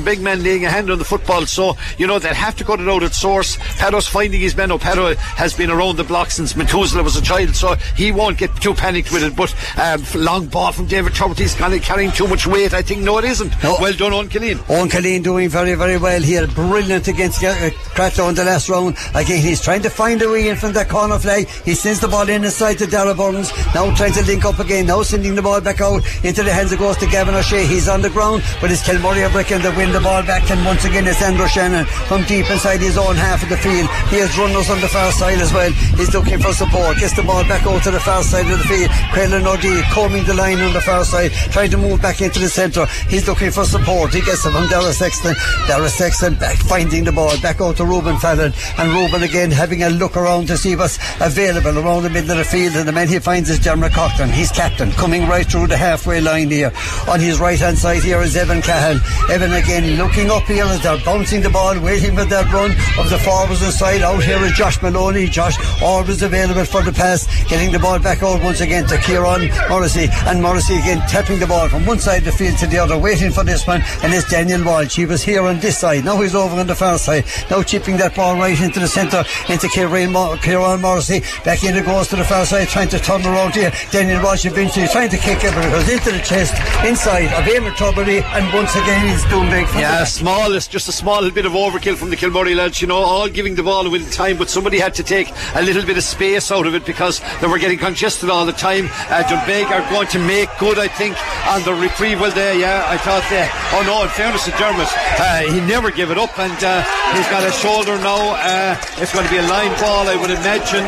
big men laying a hand on the football, so you know they'll have to got it out at source. Paddo's finding his men up. Paddo has been around the block since Methuselah was a child, so he won't get too panicked with it. But long ball from David Turbert, he's kind of carrying too much weight. I think no, it isn't. No. Well done, Owen Killeen. Owen Killeen doing very, very well here. Brilliant against Cratloe in the last round. Again, he's trying to find a way in from that corner flag. He sends the ball in inside to Dara Burns. Now trying to link up again. Now sending the ball back out into the hands. It goes to Gavin O'Shea. He's on the ground, but it's Kilmurray Bricken that win the ball back, and once again it's Andrew Shannon from deep inside his own half of the field. He has runners on the far side as well. He's looking for support. Gets the ball back out to the far side of the field. Quaylen O'Dea combing the line on the far side, trying to move back into the centre. He's looking for support. He gets it from Dara Sexton. Dara Sexton back, finding the ball back out to Ruben Fallon, and Ruben again having a look around to see what's available around the middle of the field, and the man he finds is Dermot Coughlin. He's captain, coming right through the halfway line here. On his right hand side here is Evan Cahill. Evan again looking up here as they're bouncing the ball, waiting for that run of the forwards inside. Out here is Josh Maloney. Josh always available for the pass, getting the ball back out once again to Kieran Morrissey, and Morrissey again tapping the ball from one side of the field to the other, waiting for this one, and it's Daniel Walsh. He was here on this side, now he's over on the far side, now chipping that ball right into the centre, into Kieran Morrissey. Back in it goes to the far side, trying to turn around here. Daniel Walsh eventually trying to kick it, but it goes into the chest inside of Eamon Tuberty, and once again he's doing big. Small, it's just a small little bit of overkill from the Kilmurray lads, you know, all giving the ball away in time, but somebody had to take a little bit of space out of it because they were getting congested all the time. Doonbeg are going to make good, I think, on the retrieval there. I thought in fairness to Dermot, he never gave it up, and he's got a shoulder now. It's going to be a line ball, I would imagine.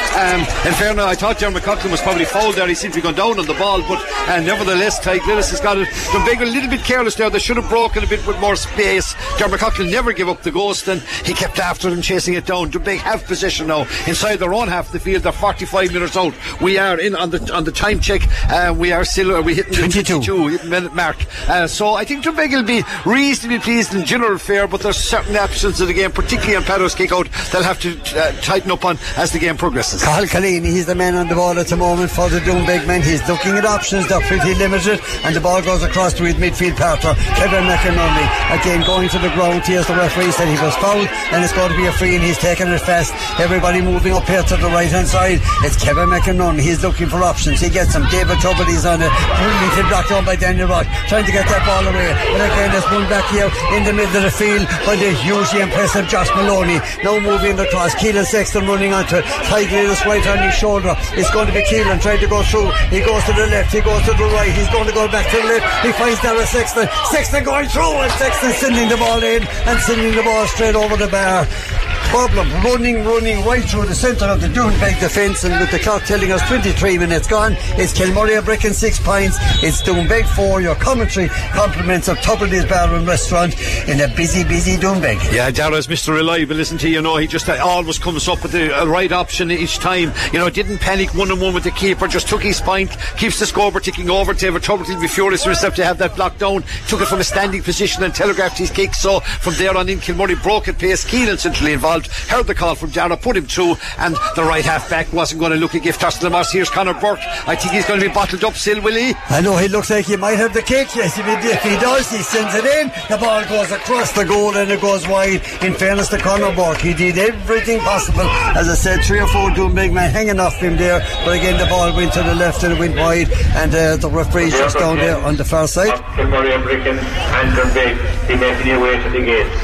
In fairness, I thought Dermot Coughlin was probably fouled there. He seemed to be gone down on the ball, but nevertheless Tyke Lillis has got it. Doonbeg a little bit careless there. They should have broken a bit with more space. Dermot Coughlin never gave up the ghost, and he kept after them, chasing it down. Doonbeg have possession now inside their own half of the field. They're 45 minutes out. We are in on the time check. We are still hitting the 22 minute mark. So I think Doonbeg will be reasonably pleased in general fare, but there's certain absences of the game, particularly on Paddo's kick out, they'll have to tighten up on as the game progresses. Cathal Killeen, he's the man on the ball at the moment for the Doonbeg men. He's looking at options. They're pretty limited, and the ball goes across to his midfield partner Kevin McInerney, again going to the ground. Here's the referee said he was fouled, and it's going to be a free, and he's taking it fast. Everybody moving up here to the right hand side. It's Kevin McInerney. He's looking for options. He gets some. David Tuberty's on it, brilliantly blocked on by Daniel Rock, trying to get that ball away, but again it's one back here in the middle of the field by the hugely impressive Josh Maloney. Now moving across, Keelan Sexton running onto it. Tiger is right on his shoulder. It's going to be Keelan trying to go through. He goes to the left, he goes to the right, he's going to go back to the left. He finds Dara Sexton. Sexton going through, and Sexton sending the ball in and sending the ball straight over the bar. Problem running right through the centre of the Doonbeg defence, and with the clock telling us 23 minutes gone, it's Kilmurray Bricken 6 points, it's Doonbeg 4. Your commentary compliments of Tuberty's Bar and Restaurant in a busy Doonbeg. Dara's Mr. Reliable, isn't he? You know, he just always comes up with the right option each time. You know, didn't panic 1-on-1 with the keeper, just took his point, keeps the scoreboard ticking over. David Tuberty will be furious himself to have that block down. Took it from a standing position and telegraphed his kick, so from there on in Kilmurray broke at pace. Keelan centrally involved, heard the call from Dara, put him through, and the right half back wasn't going to look a gift horse to the Moss. Here's Conor Burke. I think he's going to be bottled up still, will he? I know, he looks like he might have the kick. Yes, if he does, he sends it in. The ball goes across the goal and it goes wide. In fairness to Conor Burke, he did everything possible. As I said, 3 or 4 Doonbeg men hanging off him there, but again the ball went to the left and it went wide, and the referee's just down there on the far side. Kilmurray and Bricken and Doonbeg, he making their way to the gate.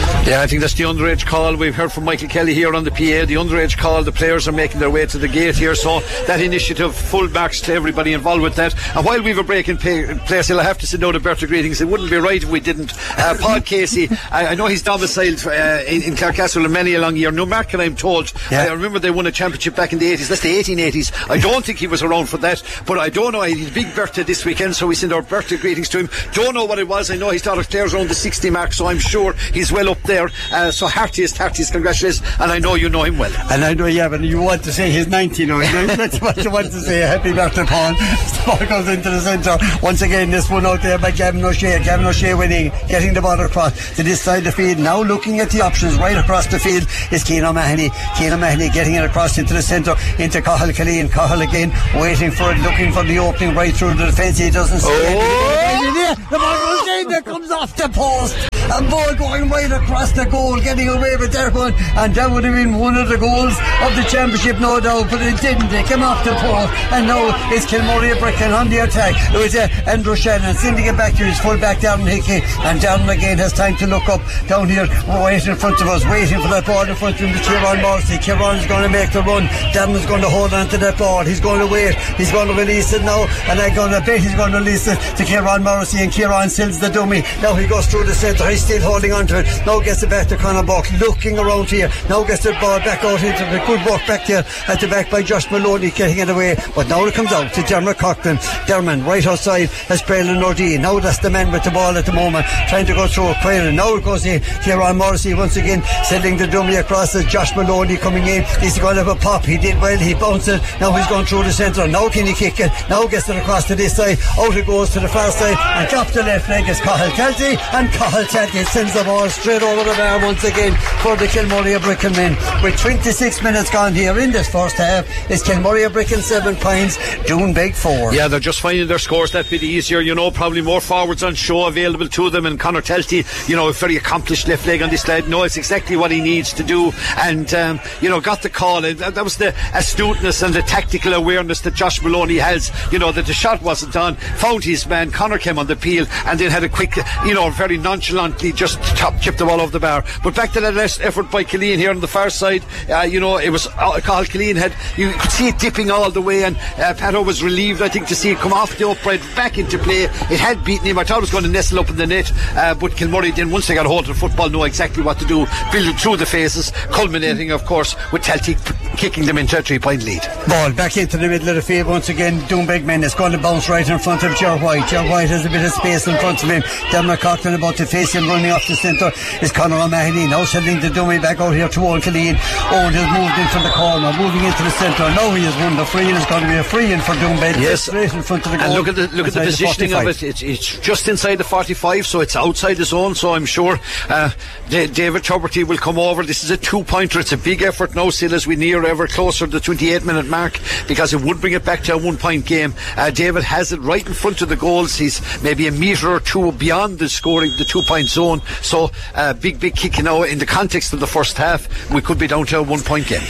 I think that's the underage call. We've heard from Michael Kelly here on the PA. The underage call, the players are making their way to the gate here, so that initiative, full marks to everybody involved with that. And while we have a break in place, I'll have to send out a birthday greetings. It wouldn't be right if we didn't. Paul Casey, I know he's domiciled in Clarecastle many a long year. Newmarket, I'm told. I remember they won a championship back in the 80s. That's the 1880s. I don't think he was around for that, but I don't know. He had a big birthday this weekend, so we send our birthday greetings to him. Don't know what it was. I know he's daughter's players around the 60 mark, so I'm sure he's well up there. So heartiest congratulations, and I know you know him well. And I know, but you want to say he's 90 now. That's what you want to say. Happy birthday, Paul. The ball goes into the centre. Once again, this one out there by Gavin O'Shea. Gavin O'Shea winning, getting the ball across to this side of the field. Now looking at the options right across the field is Cian O'Mahony. Cian O'Mahony getting it across into the centre, into Cathal Killeen. Cathal again, waiting for it, looking for the opening right through the defence. He doesn't see anything. The ball goes in, there comes off the post. A ball going right across the goal, getting away with that one, and that would have been one of the goals of the championship, no doubt, but it didn't. It came off the post, and now it's Kilmurray Bricken on the attack. It was Andrew Shannon sending it back to his full back Darren Hickey, and Darren again has time to look up down here right in front of us, waiting for that ball in front of him to Kieran Morrissey. Kieran is going to make the run. Darren is going to hold on to that ball. He's going to wait. He's going to release it now, and I'm going to bet he's going to release it to Kieran Morrissey, and Kieran sells the dummy. Now he goes through the centre. He's still holding on to it. Now gets it back to Conor Buck, looking around here. Now gets the ball back out into the good work back there at the back by Josh Maloney, getting it away. But now it comes out to Dermot Coughlin. Dermot right outside has Craylan O'D. Now that's the man with the ball at the moment, trying to go through Craylan. Now it goes in. Kieran Morrissey once again sending the dummy across as Josh Maloney coming in. He's going to have a pop. He did well. He bounced it. Now he's going through the centre. Now can he kick it? Now gets it across to this side. Out it goes to the far side and drops the left leg is Cathal Kelty, and Cathal Kelty sends the ball straight over the bar once again for the Kilmurray Bricken men. With 26 minutes gone here in this first half, it's Kilmurray Bricken 7 points, Doonbeg 4. Yeah, they're just finding their scores that bit easier, you know, probably more forwards on show available to them, and Conor Kelty, you know, a very accomplished left leg on this lad, knows exactly what he needs to do, and you know, got the call. And that was the astuteness and the tactical awareness that Josh Maloney has, you know, that the shot wasn't on, found his man, Conor came on the peel and then had a quick, you know, very nonchalantly just chipped the ball over the bar. But back to that last effort by Killeen here on the far side, you know, it was Cathal Killeen had, you could see it dipping all the way, and Pato was relieved, I think, to see it come off the upright back into play. It had beaten him. I thought it was going to nestle up in the net, but Kilmurray then, once they got hold of the football, know exactly what to do, build it through the faces, culminating of course with Celtic kicking them into a 3-point lead. Ball back into the middle of the field once again. Doonbeg men is going to bounce right in front of Ger White. Ger White has a bit of space in front of him. Dermot Coughlin about to face him, running off the centre is Conor O'Mahony, now sending the dummy back out here to Owen Killeen. Owen has moved into the corner, moving into the centre. Now he has won the free, and it's going to be a free in for Doonbeg. Yes, right in front of the goal. And look at the positioning of it. It's just inside the 45, so it's outside the zone. So I'm sure David Tuberty will come over. This is a 2-pointer. It's a big effort now, still, as we near ever closer to the 28-minute mark, because it would bring it back to a 1-point game. David has it right in front of the goals. He's maybe a metre or two beyond the scoring, the 2-point zone. So big kick now. In the context of the first half, we could be down to a 1-point game.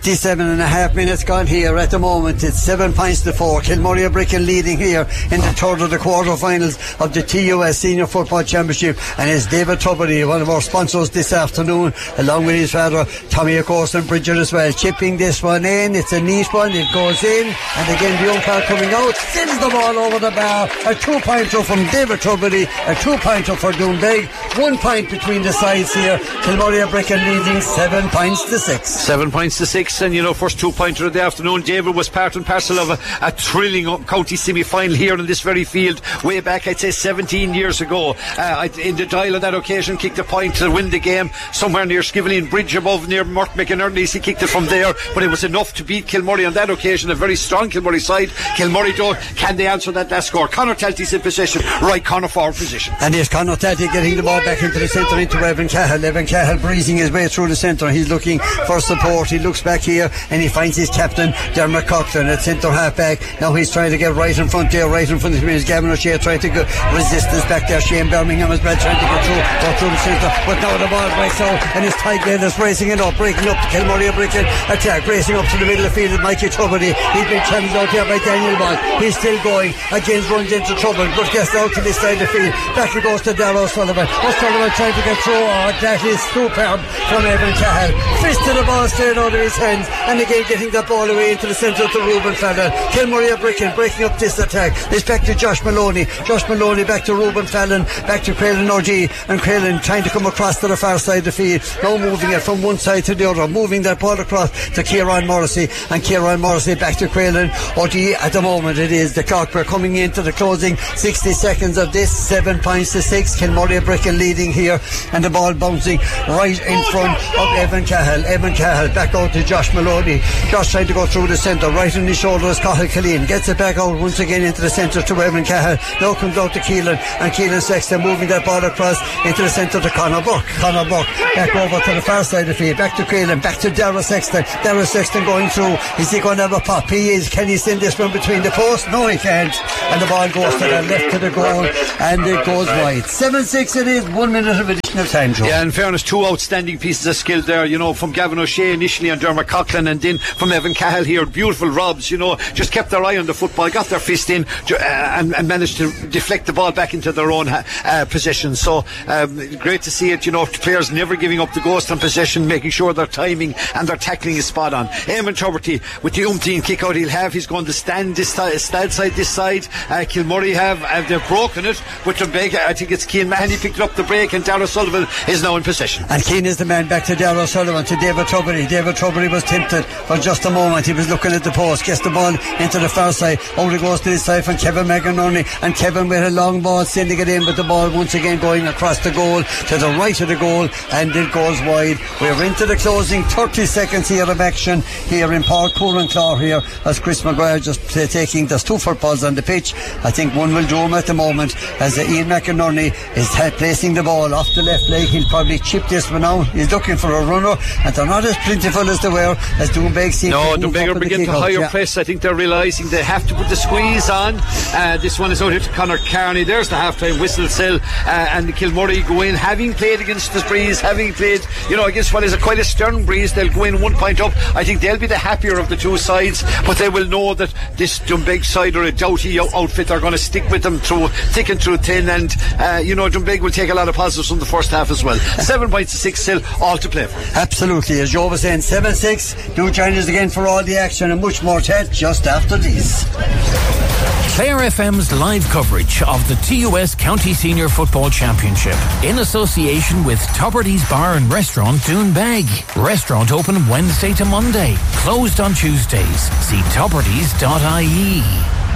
27.5 minutes gone here at the moment. It's 7 points to 4. Kilmurray Bricken leading here in the third of the quarter-finals of the TUS Senior Football Championship, and it's David Tuberty, one of our sponsors this afternoon, along with his father Tommy O'Corson Bridger as well, chipping this one in. It's a neat one. It goes in, and again the umpire coming out, sends the ball over the bar. A 2-pointer from David Tuberty, a 2-pointer for Doonbeg. 1 point between the sides here. Kilmurray Bricken leading 7 points to 6. 7 points to 6, and you know, first 2-pointer of the afternoon. David was part and parcel of a thrilling county semi-final here in this very field way back, I'd say 17 years ago. In the dial of that occasion, kicked a point to win the game somewhere near Skiveleen Bridge above near Mark McInerney's. He kicked it from there, but it was enough to beat Kilmurray on that occasion. A very strong Kilmurray side. Kilmurray, though, can they answer that last score? Conor Kelty's in possession, right corner forward position, and here's Conor Kelty getting the ball back into the centre into Evan Cahill. Evan Cahill breezing his way through the centre. He's looking for support. He looks back here and he finds his captain Dermot Coughlin at centre half back. Now he's trying to get right in front there, right in front of him is Gavin O'Shea trying to go resistance back there. Shane Birmingham as well trying to go through the centre, but now the ball breaks out and his tight end is racing it up, breaking up to Kilmurray Bricken attack, racing up to the middle of the field. Mikey Tuberty, he's been challenged out here by Daniel Bond. He's still going, again runs into trouble, but gets out to this side of the field. Back it goes to Darragh O'Sullivan. O'Sullivan trying to get through. Oh, that is superb from Evan Cahill. Fisted the ball straight out of his hands, and again getting that ball away into the centre to Reuben Fallon. Kilmurray Bricken breaking up this attack. It's back to Josh Maloney. Josh Maloney back to Reuben Fallon, back to Craylan O'G, and Craylan trying to come across to the far side of the field. Now moving it from one side to the other, moving that ball across to Kieran Morrissey, and Kieran Morrissey back to Craylan O'G. At the moment it is the clock. We're coming into the closing 60 seconds of this. 7 points to 6. Kilmurray Bricken leading here, and the ball bouncing right in front of Evan Cahill. Evan Cahill back out to Josh Maloney. Josh trying to go through the centre, right in his shoulders Cathal Killeen, gets it back out once again into the centre to Evan Cahill. Now comes out to Keelan, and Keelan Sexton moving that ball across into the centre to Conor Buck. Conor Buck back over to the far side of the field, back to Keelan, back to Darragh Sexton. Darragh Sexton going through. Is he going to have a pop? He is. Can he send this one between the posts? No, he can't. And the ball goes to the left to the goal, and it goes wide. 7-6 it is 1 minute of additional time, Joe. Yeah, in fairness, 2 outstanding pieces of skill there, from Gavin O'Shea initially and Dermot Coughlin, and then from Evan Cahill here. Beautiful robs, just kept their eye on the football, got their fist in and managed to deflect the ball back into their own possession. So great to see it, players never giving up the ghost on possession, making sure their timing and their tackling is spot on. Eamon Tuberty with the umpteen kick out he's going to stand side this side. Kilmurray they've broken it, but Doonbeg, I think it's Cian Mahoney picked up the break, and Darragh Sullivan is now in possession. And Cian is the man back to Darragh Sullivan, to David Tuberty. David Tuberty was tempted for just a moment. He was looking at the post, gets the ball into the far side, out it goes to this side from Kevin McInerney, and Kevin with a long ball sending it in, but the ball once again going across the goal to the right of the goal, and it goes wide. We're into the closing 30 seconds here of action here in Park Cooranclaw here, as Chris Maguire just taking, there's 2 footballs on the pitch. I think one will do him at the moment, as Ian McInerney is placing the ball off the left leg. He'll probably chip this one out. He's looking for a runner, and they're not as plentiful as they were, as Doonbeg seems to Doonbeg are beginning to higher press. I think they're realising they have to put the squeeze on. This one is out here to Conor Carney. There's the half-time whistle still, and Kilmurray go in, having played against the Breeze, having played against what is quite a stern Breeze. They'll go in 1 point up. I think they'll be the happier of the 2 sides, but they will know that this Doonbeg side or a Doughty outfit are going to stick with them through thick and through thin, and Doonbeg will take a lot of positives from the first half as well. 7 points to 6 still, all to play for. Absolutely, as Joe was saying, 7-6. Do join us again for all the action and much more chat just after these. Clare FM's live coverage of the TUS County Senior Football Championship in association with Tuberty's Bar and Restaurant, Doonbeg. Restaurant open Wednesday to Monday, closed on Tuesdays. See tubertys.ie.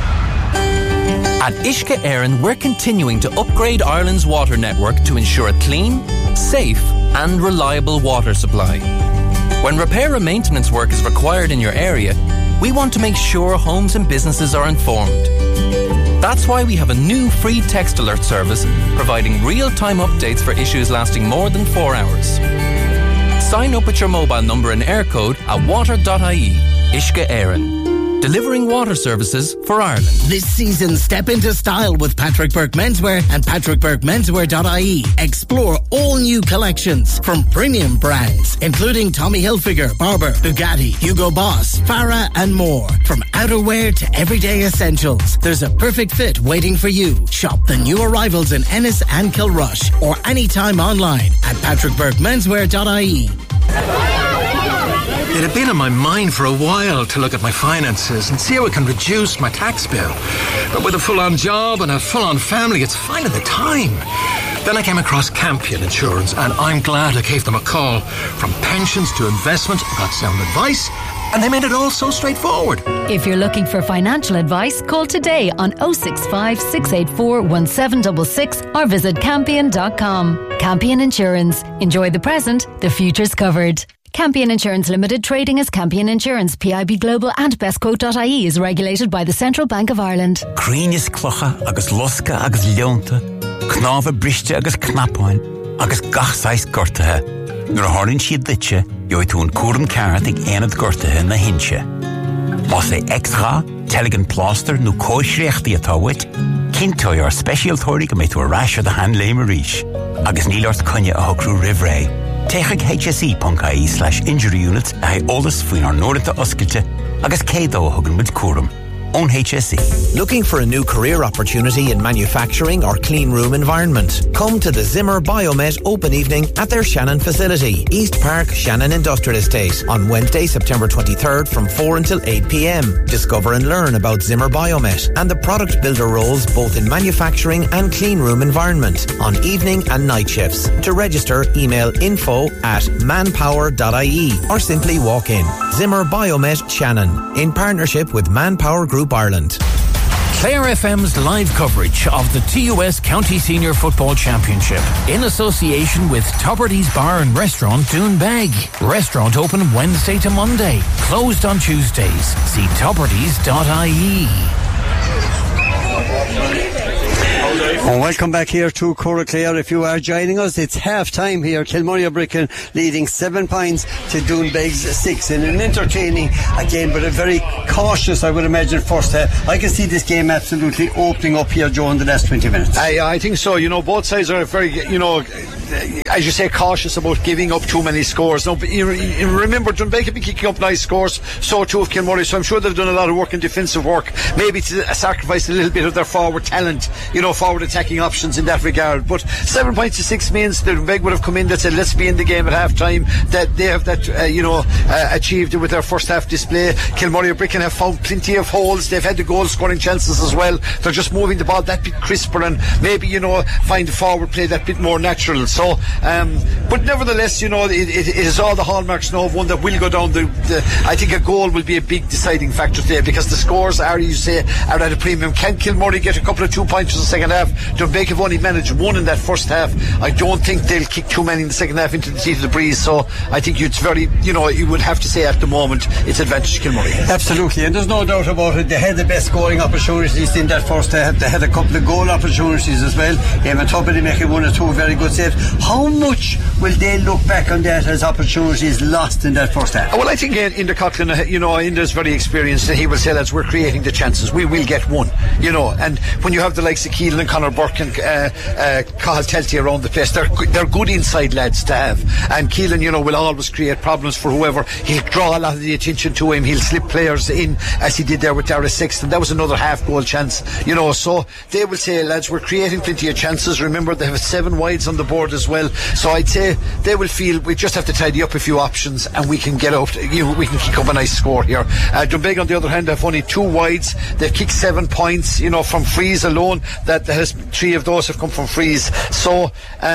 At Uisce Éireann, we're continuing to upgrade Ireland's water network to ensure a clean, safe and reliable water supply. When repair and maintenance work is required in your area, we want to make sure homes and businesses are informed. That's why we have a new free text alert service providing real-time updates for issues lasting more than 4 hours. Sign up with your mobile number and air code at water.ie. Uisce Éireann. Delivering water services for Ireland. This season, step into style with Patrick Burke Menswear and patrickburkemenswear.ie. Explore all new collections from premium brands, including Tommy Hilfiger, Barber, Bugatti, Hugo Boss, Farah and more. From outerwear to everyday essentials, there's a perfect fit waiting for you. Shop the new arrivals in Ennis and Kilrush or anytime online at patrickburkemenswear.ie. It had been on my mind for a while to look at my finances and see how I can reduce my tax bill. But with a full-on job and a full-on family, it's finally the time. Then I came across Campion Insurance, and I'm glad I gave them a call. From pensions to investment, I got sound advice, and they made it all so straightforward. If you're looking for financial advice, call today on 065 684 1766 or visit campion.com. Campion Insurance. Enjoy the present, the future's covered. Campion Insurance Limited, trading as Campion Insurance, PIB Global and bestquote.ie is regulated by the Central Bank of Ireland. Crínis clocha agus losca agus leonta, knáfa briste agus knapáin, agus gachsáis gortathe. Nuair a tharlann siad ditse, joid tú an cuaram ceart ag aonad gortathe na hinse. Más é extra, telighan pláster nó cóisreachtaí atá wit, cinntóid ar speisialtóirí go méid tú a ráis ar the hand léim a ríis, agus nílart conne a thocrú rivré. Téigh hse.ie/injury units a haid ólas faoin ar nóireanta oscailte agus cédó a thugann muid cuaram. Own HSE. Looking for a new career opportunity in manufacturing or clean room environment? Come to the Zimmer Biomet Open Evening at their Shannon facility, East Park, Shannon Industrial Estate, on Wednesday, September 23rd from 4 until 8 p.m. Discover and learn about Zimmer Biomet and the product builder roles both in manufacturing and clean room environment on evening and night shifts. To register, email info@manpower.ie or simply walk in. Zimmer Biomet Shannon, in partnership with Manpower Group Ireland. Clare FM's live coverage of the TUS County Senior Football Championship in association with Tuberty's Bar and Restaurant, Doonbeg. Restaurant open Wednesday to Monday, closed on Tuesdays. See tubertys.ie. Well, welcome back here to Coraclare. If you are joining us, it's half time here. Kilmurray Bricken leading 7 points to Doonbeg's 6 in an entertaining again, but a very cautious, I would imagine, first half. I can see this game absolutely opening up here, Joe, in the last 20 minutes. I think so. Both sides are very, as you say, cautious about giving up too many scores. Now, you remember, Doonbeg have been kicking up nice scores, so too have Kilmurray, so I'm sure they've done a lot of work in defensive work, maybe to sacrifice a little bit of their forward talent, forward attacking options in that regard. But 7 points to 6 means that Doonbeg would have come in that said, let's be in the game at half time, that they have that, achieved it with their first half display. Kilmurray Bricken have found plenty of holes. They've had the goal scoring chances as well. They're just moving the ball that bit crisper and maybe, find the forward play that bit more natural. So, but nevertheless, it is all the hallmarks now of one that will go down I think a goal will be a big deciding factor today, because the scores are at a premium. Can Kilmurray get a couple of 2 points in the second half? Doonbeg have only managed one in that first half. I don't think they'll kick too many in the second half into the teeth of the breeze, so I think it's very, you would have to say at the moment it's advantage to Kilmurray. Absolutely, and there's no doubt about it. They had the best scoring opportunities in that first half. They had a couple of goal opportunities as well. Eamon Tubridy making 1 or 2 very good saves. How much will they look back on that as opportunities lost in that first half? Well, I think Enda Coughlin, Enda's very experienced, and he will say, lads, we're creating the chances. We will get one, and when you have the likes of Keelan and Conor Burke and Cathal Telty around the place, they're good inside lads to have. And Keelan, will always create problems for whoever. He'll draw a lot of the attention to him. He'll slip players in, as he did there with Dara Sexton. That was another half goal chance, so they will say, lads, we're creating plenty of chances. Remember, they have 7 wides on the board as well, so I'd say they will feel we just have to tidy up a few options and we can get out, we can kick up a nice score here. Doonbeg, on the other hand, have only 2 wides. They've kicked 7 points, from frees alone. That has 3 of those have come from frees. So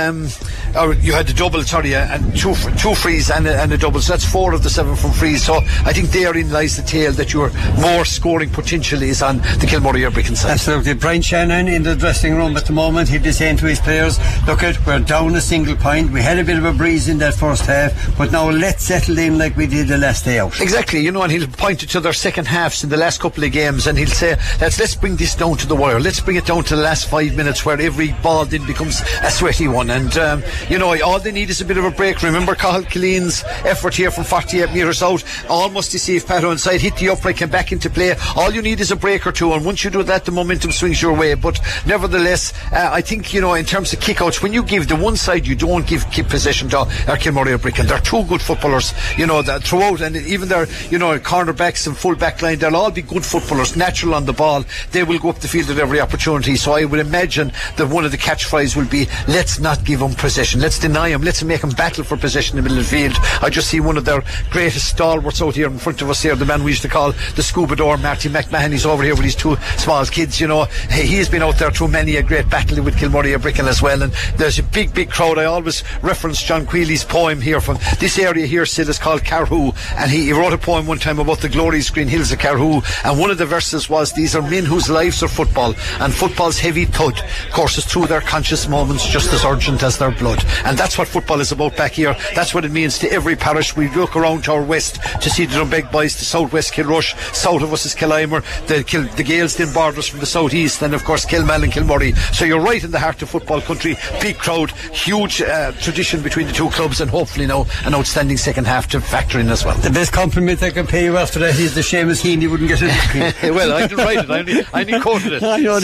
you had the double, and two frees and a double. So that's 4 of the 7 from frees. So I think therein lies the tale that your more scoring potential is on the Kilmurray Bricken side. Absolutely. Brian Shannon in the dressing room at the moment, he'd be saying to his players, look, we're down a single point. We had a bit of a breeze in that first half, but now let's settle in like we did the last day out. Exactly, and he'll point to their second halves in the last couple of games, and he'll say, let's bring this down to the wire. Let's bring it down to the last 5 minutes where every ball then becomes a sweaty one. And all they need is a bit of a break. Remember Cathal Killeen's effort here from 48 metres out, almost deceived Pato inside, hit the upright, came back into play. All you need is a break or two, and once you do that, the momentum swings your way. But nevertheless, I think in terms of kickouts, when you give the one side, you don't give possession to Kilmurray Bricken. They're 2 good footballers, that throughout, and even their cornerbacks and full back line, they'll all be good footballers, natural on the ball. They will go up the field at every opportunity. So I would imagine that one of the catch phrases will be, let's not give them possession, let's deny them, let's make them battle for possession in the middle of the field. I just see one of their greatest stalwarts out here in front of us here, the man we used to call the scuba door, Marty McMahon. He's over here with his 2 small kids. He's been out there through many a great battle with Kilmurray Bricken as well, and there's a big crowd. I always reference John Quealy's poem here from this area here, Sid, is called Carhu, and he wrote a poem one time about the glorious green hills of Carhu, and one of the verses was, these are men whose lives are football, and football's heavy thud courses through their conscious moments just as urgent as their blood. And that's what football is about back here. That's what it means to every parish. We look around to our west to see the Doonbeg boys, the southwest Kilrush, south of us is Killimer, the Gales then borders from the southeast, and of course Kilmal and Kilmurray. So you're right in the heart of football country. Big crowd, huge tradition between the 2 clubs, and hopefully now an outstanding second half to factor in as well. The best compliment I can pay you after that is the Seamus Heaney wouldn't get it. Well, I didn't write it, I only quoted it. I know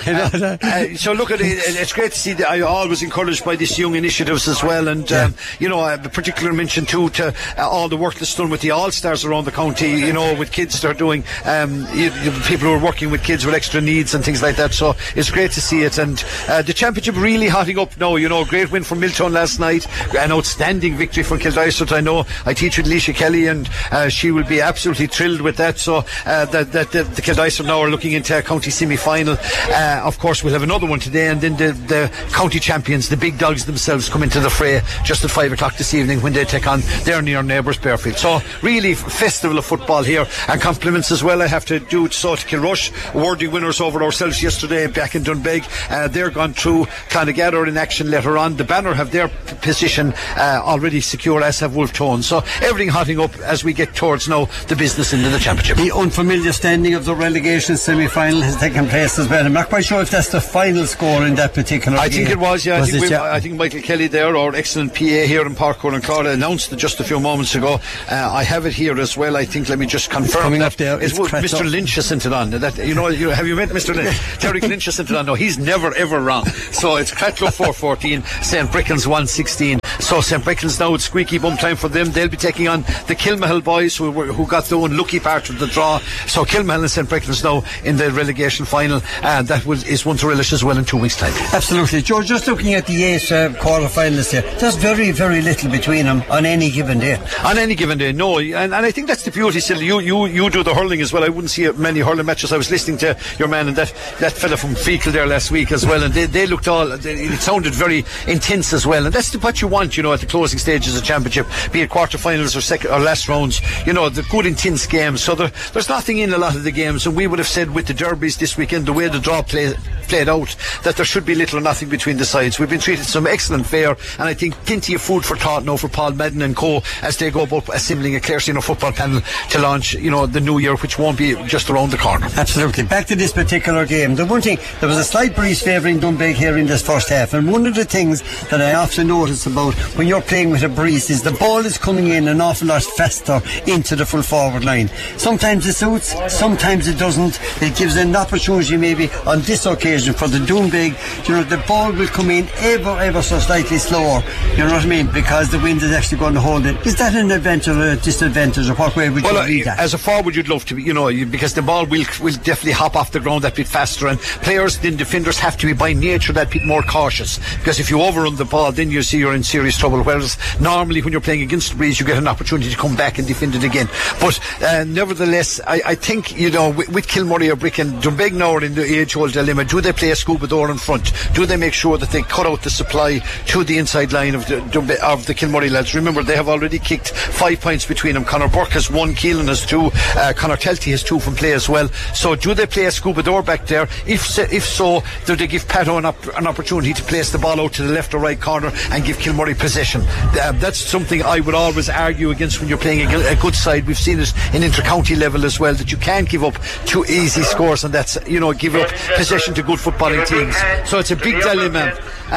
that. So look at it, it's great to see that. I'm always encouraged by these young initiatives as well, and a particular mention too to all the work that's done with the All-Stars around the county, with kids that are doing people who are working with kids with extra needs and things like that. So it's great to see it, and the championship really hotting up now. Great win from Miltown last night, an outstanding victory from Kildysart. I know I teach with Leisha Kelly, and she will be absolutely thrilled with that. So the Kildysart now are looking into a county semi-final. Of course we'll have another one today, and then the county champions, the big dogs themselves, come into the fray just at 5 o'clock this evening when they take on their near neighbours Bearfield. So really festival of football here, and compliments as well I have to do so to Kilrush, worthy winners over ourselves yesterday back in Doonbeg. They're gone through Clonagh in action later on. The Banner have their position already secure, as have Wolf Tone. So everything hotting up as we get towards now the business into the championship. The unfamiliar standing of the relegation semi-final has taken place as well. I'm not quite sure if that's the final score in that particular game? I think it was, yeah. I think Michael Kelly there, our excellent PA here in Park Court and Carla, announced it just a few moments ago. I have it here as well. I think, let me just confirm. Coming up there, Mr. Lynch has sent it on. Have you met Mr. Lynch? Derek Lynch has sent it on. No, he's never ever wrong. So it's Cratloe 414, St. Brickens 116. So St. Brickens now, it's squeaky bum time for them. They'll be taking on the Kilmahel boys who got the unlucky part of the draw. So Kilmahel and St. Brickens now in the relegation final, and that is one to relish as well in 2 weeks' time. Absolutely. George, just looking at the 8 quarter-finalists here, there's very, very little between them on any given day. On any given day, no. And I think that's the beauty still. You do the hurling as well. I wouldn't see many hurling matches. I was listening to your man and that fella from Fecal there last week as well, and they looked it sounded very intense as well, and that's what you want, at the closing stages of the championship, be it quarter-finals or second or last rounds, the good intense games. So there's nothing in a lot of the games, and we would have said with the derbies this weekend, the way the draw played out, that there should be little or nothing between the sides. We've been treated some excellent fare, and I think plenty of food for thought now for Paul Madden and co as they go about assembling a Clare football panel to launch the new year, which won't be just around the corner. Absolutely. Back to this particular game, the one thing, there was a slight breeze favouring Doonbeg here in this first half, and one of the things that I often notice about when you're playing with a breeze is the ball is coming in an awful lot faster into the full forward line. Sometimes it suits, sometimes it doesn't. It gives an opportunity maybe on this occasion for the Doonbeg, the ball will come in ever so slightly slower, you know what I mean, because the wind is actually going to hold it. Is that an advantage or a disadvantage, or what way would you read that? As a forward you'd love to be, because the ball will definitely hop off the ground that bit faster, and players, then defenders, have to be by nature that bit more cautious, because if you overrun the ball, then you see you're in serious trouble, whereas normally when you're playing against the breeze you get an opportunity to come back and defend it again. But nevertheless, I think with Kilmurray or Brick and Doonbeg now are in the age-old dilemma. Do they play a scuba door in front? Do they make sure that they cut out the supply to the inside line of the Kilmurray lads? Remember, they have already kicked 5 points between them. Conor Burke has 1, Keelan has 2, Conor Telty has 2 from play as well. So do they play a scuba door back there? If so, do they give Pato an opportunity to place the ball out to the left or right corner and give Kilmurray possession? That's something I would always argue against when you're playing a good side. We've seen it in inter-county level as well, that you can't give up 2 easy scores, and that's give up possession to good footballing teams. So it's a big dilemma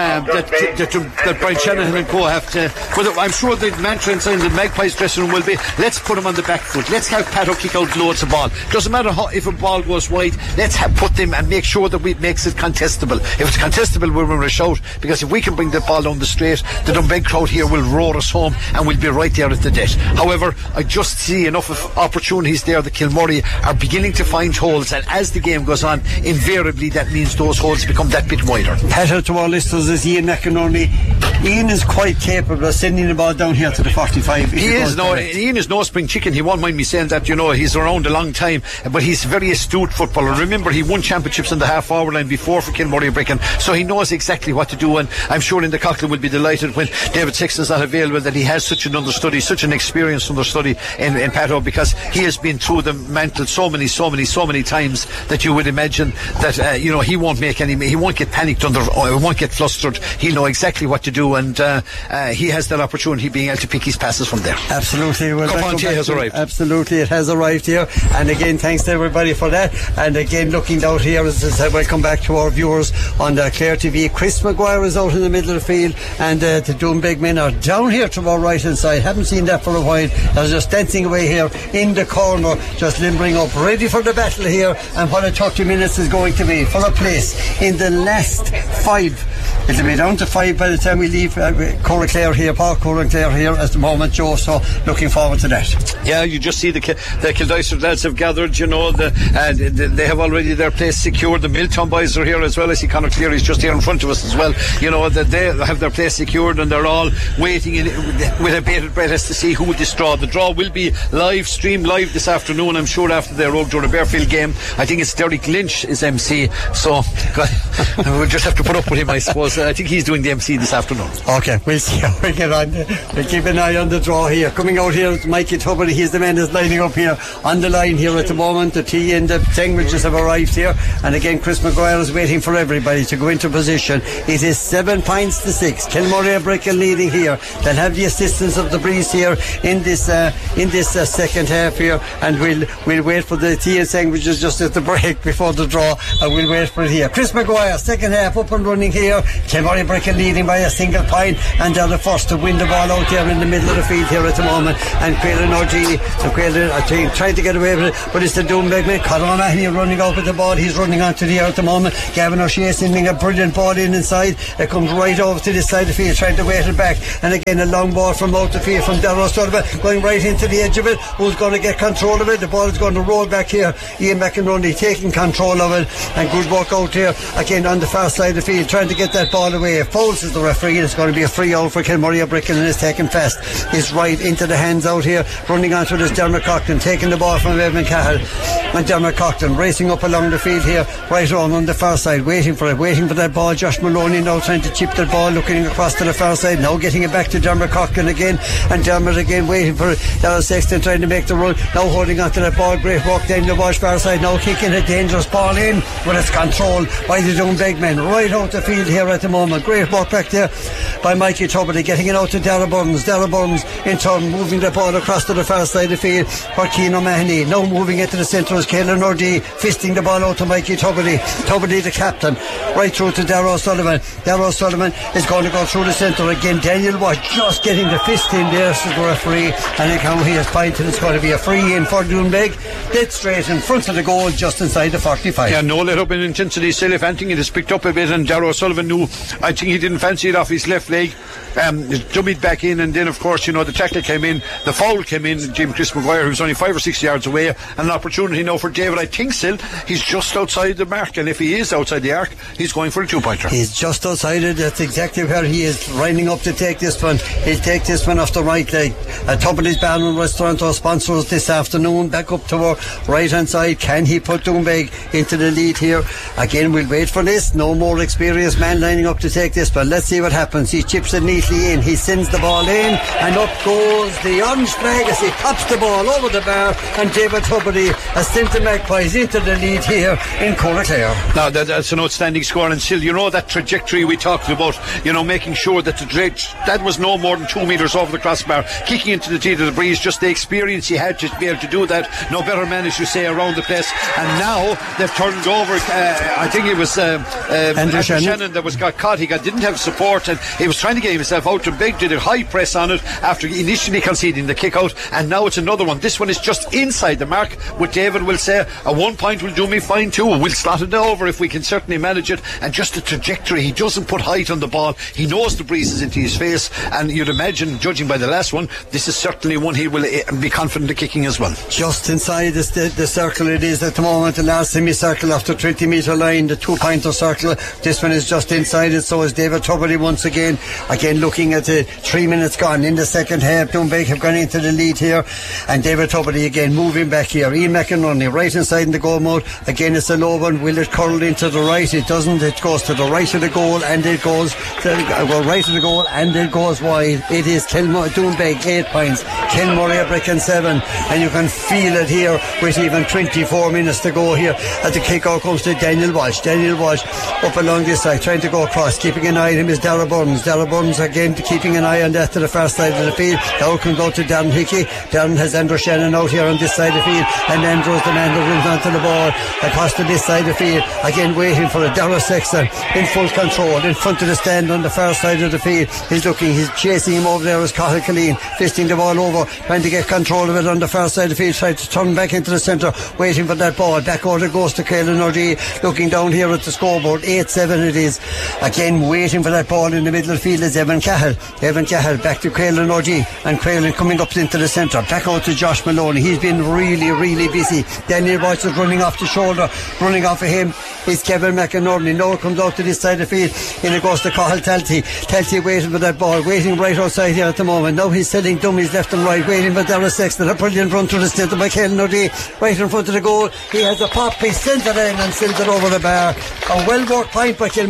that Brian Shanahan and co have to. But I'm sure the mantra inside the Magpies dressing room will be, let's put them on the back foot, let's have Pato kick out loads of ball. Doesn't matter if a ball goes wide, let's put them and make sure that it makes it contestable. If it's contestable, we'll win a shout, because if we can bring the ball down the straight, the Doonbeg crowd here will roar us home and we'll be right there at the death. However, I just see enough of opportunities there that Kilmurray are beginning to find holes, and as the game goes on, invariably that means those holes become that bit wider. Petter to our listeners is Ian McInerney. Ian is quite capable of sending the ball down here to the 45. Ian is no spring chicken. He won't mind me saying that. He's around a long time, but he's a very astute footballer. Remember, he won championships on the half forward line before for Kilmurray and Bricken, so he knows exactly what to do, and I'm sure Linda Coughlin will be delighted when David Sexton's not available that he has such an understudy, such an experienced understudy in Pato, because he has been through the mantle so many times that you would imagine that he won't he won't get panicked he won't get flustered. He'll know exactly what to do, and he has that opportunity being able to pick his passes from there. Absolutely. Well, Copanche has arrived. Absolutely, it has arrived here, and again thanks to everybody for that. And again, looking out here, as I said, welcome back to our viewers on Clare TV. Chris Maguire is out in the middle of the field, and the Doonbeg men are down here to our right hand side. Haven't seen that for a while. They're just dancing away here in the corner, just limbering up, ready for the battle here, and what a 30 minutes is going to be for a place in the last 5. It'll be down to 5 by the time we leave Coraclare here, Park Coraclare here at the moment, Joe, so looking forward to that. Yeah, you just see the Kildysart lads have gathered, they have already their place secured. The Milltown boys are here as well. I see Conor Cleary's just here in front of us as well. That they have their place secured, and they're all waiting with a bated breath as to see who this draw. The draw will be streamed live this afternoon, I'm sure, after their Rogue Jordan Bearfield game. I think it's Derek Lynch is MC, so we'll just have to put up with him, I suppose. knows. I think he's doing the MC this afternoon. Okay, we'll see how we get on. We'll keep an eye on the draw here. Coming out here is Mikey Tuberty. He's the man that's lining up here on the line here at the moment. The tea and the sandwiches have arrived here. And again, Chris Maguire is waiting for everybody to go into position. It is 7 points to 6. Kilmurray are breaking leading here. They'll have the assistance of the breeze here in this second half here. And we'll wait for the tea and sandwiches just at the break before the draw. And we'll wait for it here. Chris Maguire, second half up and running here. Kilmurray breaking leading by a single point, and they're the first to win the ball out there in the middle of the field here at the moment. And Quaylen O'G trying to get away with it, but it's the Doonbeg man. Conor O'Mahony running out with the ball. He's running onto the air at the moment. Gavin O'Shea sending a brilliant ball inside. It comes right over to this side of the field, trying to wait it back. And again, a long ball from out the field from Darragh O'Sullivan, going right into the edge of it. Who's going to get control of it? The ball is going to roll back here. Ian McInerney taking control of it, and good work out here again on the far side of the field, trying to get that ball away. Fouls is the referee. It's going to be a free out for Kilmurray Bricken, and it's taken fast. It's right into the hands out here. Running onto this Dermot Coughlin, taking the ball from Evan Cahill. And Dermot Coughlin racing up along the field here, right on the far side, waiting for that ball. Josh Maloney now trying to chip the ball, looking across to the far side, now getting it back to Dermot Coughlin again, and Dermot again waiting for it. Darrell Sexton trying to make the run, now holding onto that ball. Great walk down the Walsh far side, now kicking a dangerous ball in, but it's controlled by the Doonbeg men right out the field here at the moment. Great walk back there by Mikey Tuberty, getting it out to Darragh Burns. Darragh Burns in turn moving the ball across to the far side of the field for Cian O'Mahony, now moving it to the centre as Caelan O'G fisting the ball out to Mikey Tuberty. Tuberty the captain, right through to Darragh O'Sullivan. Darragh O'Sullivan is going to go through the centre again. Daniel Watt just getting the fist in there, says the referee, and look how he has pointed. It's going to be a free in for Doonbeg, dead straight in front of the goal, just inside the 45. Yeah, no let up in intensity. Still, if anything, it has picked up a bit, and Darragh O'Sullivan knew, I think he didn't fancy it off his left leg. Dummied back in, and then of course, you know, the tackle came in, the foul came in. Jim Chris Maguire, who's only 5 or 6 yards away, and an opportunity now for David. I think still he's just outside the mark, and if he is outside the arc, he's going for a 2-pointer. He's just outside it. That's exactly where he is lining up to take this one. He'll take this one off the right leg. Tuberty's Bar and Restaurant, our sponsors this afternoon, back up to our right hand side. Can he put Doonbeg into the lead here? Again, we'll wait for this. No more experienced man lining up to take this, but let's see what happens. He chips it neatly in, he sends the ball in, and up goes the orange flag as he pops the ball over the bar, and David Tuberty has sent the Magpies into the lead here in Coraclare. Now that's an outstanding score, and still, you know, that trajectory we talked about, you know, making sure that that was no more than 2 metres over the crossbar, kicking into the teeth of the breeze. Just the experience he had to be able to do that. No better man, as you say, around the place. And now they've turned over, I think it was Andrew Shannon that got caught. He didn't have support, and he was trying to get himself out. Doonbeg did a high press on it after initially conceding the kick out, and now it's another one. This one is just inside the mark, with David will say a 1 point will do me fine too. We'll slot it over if we can certainly manage it. And just the trajectory, he doesn't put height on the ball. He knows the breeze is into his face, and you'd imagine, judging by the last one, this is certainly one he will be confident of kicking as well. Just inside the circle it is at the moment, the last semicircle after 20 metre line, the 2-pointer circle. This one is just inside it, so is David Tuberty once again. Again, looking at the 3 minutes gone in the second half. Doonbeg have gone into the lead here, and David Tuberty again moving back here. Ian McInerney right inside in the goal mode. Again, it's a low one. Will it curl into the right? It doesn't. It goes to the right of the goal, and it goes right of the goal, and it goes wide. It is Doonbeg 8 points, Kilmurray Bricken 7, and you can feel it here with even 24 minutes to go here. At the kick out comes to Daniel Walsh. Daniel Walsh up along this side, trying to go across, keeping an eye on him is Darragh Burns. Darragh Burns again keeping an eye on that to the far side of the field. Now can go to Darren Hickey. Darren has Andrew Shannon out here on this side of the field, and Andrew's the man that runs onto the ball across to this side of the field, again waiting for it. Darragh Sexton in full control in front of the stand on the far side of the field. He's chasing him over there as Cathal Killeen, fisting the ball over, trying to get control of it on the far side of the field, trying to turn back into the centre, waiting for that ball. Back over it goes to Caelan O'G, looking down here at the scoreboard. 8-7 it is. Again waiting for that ball in the middle of the field is Evan Cahill. Evan Cahill back to Caelan O'G, and Caelan coming up into the centre, back out to Josh Maloney. He's been really busy. Daniel Walsh is running off the shoulder, running off of him is Kevin McInerney. Now it comes out to this side of the field, and it goes to Cathal Talty. Talty waiting for that ball, waiting right outside here at the moment. Now he's setting dummies left and right, waiting for Darragh Sexton. A brilliant run to the centre by Caelan O'G, right in front of the goal. He has a pop, he sends it in and sends it over the bar. A well worked point by Kilmurray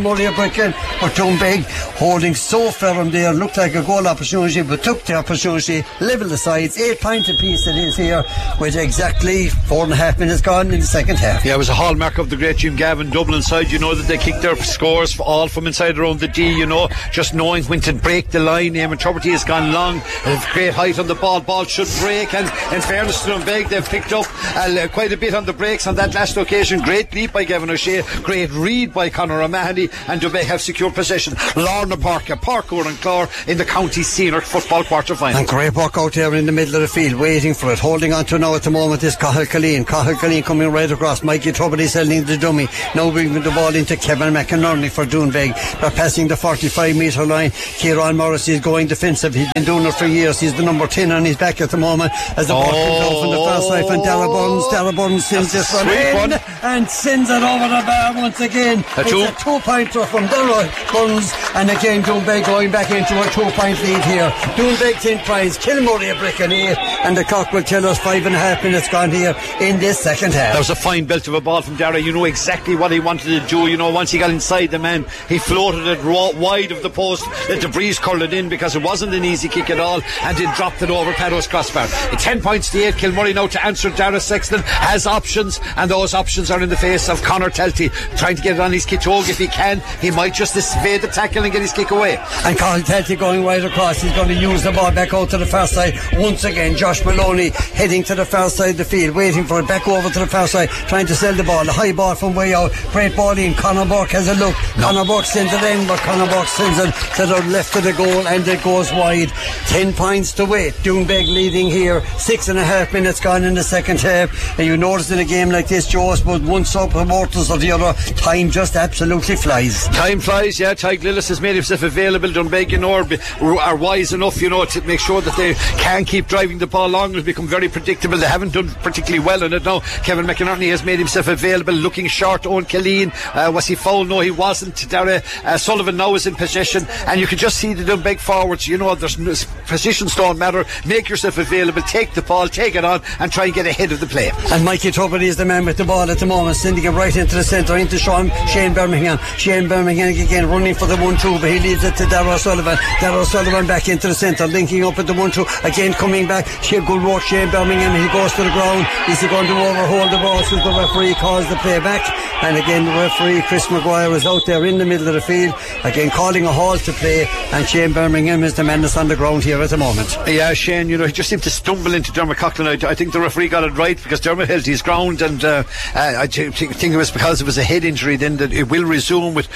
Bricken, but Doonbeg holding so firm there, looked like a goal opportunity, but took the opportunity, level the sides, 8 points apiece it is here, with exactly 4.5 minutes gone in the second half. Yeah, it was a hallmark of the great Jim Gavin Dublin side, you know, that they kicked their scores all from inside around the D, you know, just knowing when to break the line. Eamon Tubridy has gone long, great height on the ball should break, and in fairness to Doonbeg, they've picked up quite a bit on the breaks on that last occasion. Great leap by Gavin O'Shea, great read by Conor O'Mahony, and Doonbeg have secured possession. Lorna Parkour and Clore in the county senior football quarter-final. And great work out there in the middle of the field, waiting for it, holding on to now at the moment is Cathal Killeen coming right across. Mikey Tubridy selling the dummy, now bringing the ball into Kevin McInerney for Doonbeg. They're passing the 45 metre line. Kieran Morrissey is going defensive, he's been doing it for years, he's the number 10 on his back at the moment as the ball comes out from the far side from Darragh Burns sends this one in and sends it over the bar once again. It's a 2-pointer from Darragh Burns, and again Doonbeg going back into a 2-point lead here. Doonbeg 10 points, Kilmurray a brick and 8, and the clock will tell us 5.5 minutes gone here in this second half. That was a fine belt of a ball from Darragh. You know exactly what he wanted to do. You know, once he got inside the man, he floated it wide of the post, let the breeze curl it in, because it wasn't an easy kick at all, and he dropped it over Paddo's crossbar. 10 points to 8. Kilmurray now to answer. Darragh Sexton has options, and those options are in the face of Conor Telty, trying to get it on his Kitog if he can. He might just evade the tackle and get his kick away. And Conor Telty going right across, he's going to use the ball back out to the far side once again. Josh Maloney heading to the far side of the field, waiting for it, back over to the far side, trying to sell the ball. The high ball from way out, great ball in. Conor Burke has a look. Conor Burke sends it in, but Conor Burke sends it to the left of the goal, and it goes wide. 10 points to wait. Doonbeg leading here, 6.5 minutes gone in the second half. And you notice in a game like this, Joe, but one supporters of the other, time just absolutely flies. Time flies, yeah. Tadhg Lillis has made himself available. Doonbeg, you know, are wise enough, you know, to make sure that they can keep driving the ball long. It'll become very predictable. They haven't done particularly well in it now. Kevin McInerney has made himself available, looking short. Owen Killeen, was he fouled? No, he wasn't. Darragh Sullivan now is in possession, and you can just see the Doonbeg forwards, you know, there's positions don't matter. Make yourself available, take the ball, take it on, and try and get ahead of the play. And Mikey Tubridy is the man with the ball at the moment, sending it right into the centre, into Shane Birmingham. Shane Birmingham again running for the 1-2, but he leaves it to Darragh Sullivan. Darragh Sullivan back into the centre, linking up at the 1-2, again coming back. Good work, Shane Birmingham. He goes to the ground. Is he going to overhold the ball since the referee calls the play back? And again the referee Chris Maguire is out there in the middle of the field, again calling a halt to play, and Shane Birmingham is the man that's on the ground here at the moment. Yeah, Shane, you know, he just seemed to stumble into Dermot Coughlin. I think the referee got it right, because Dermot held his ground, and I think it was because it was a head injury then that it will resume with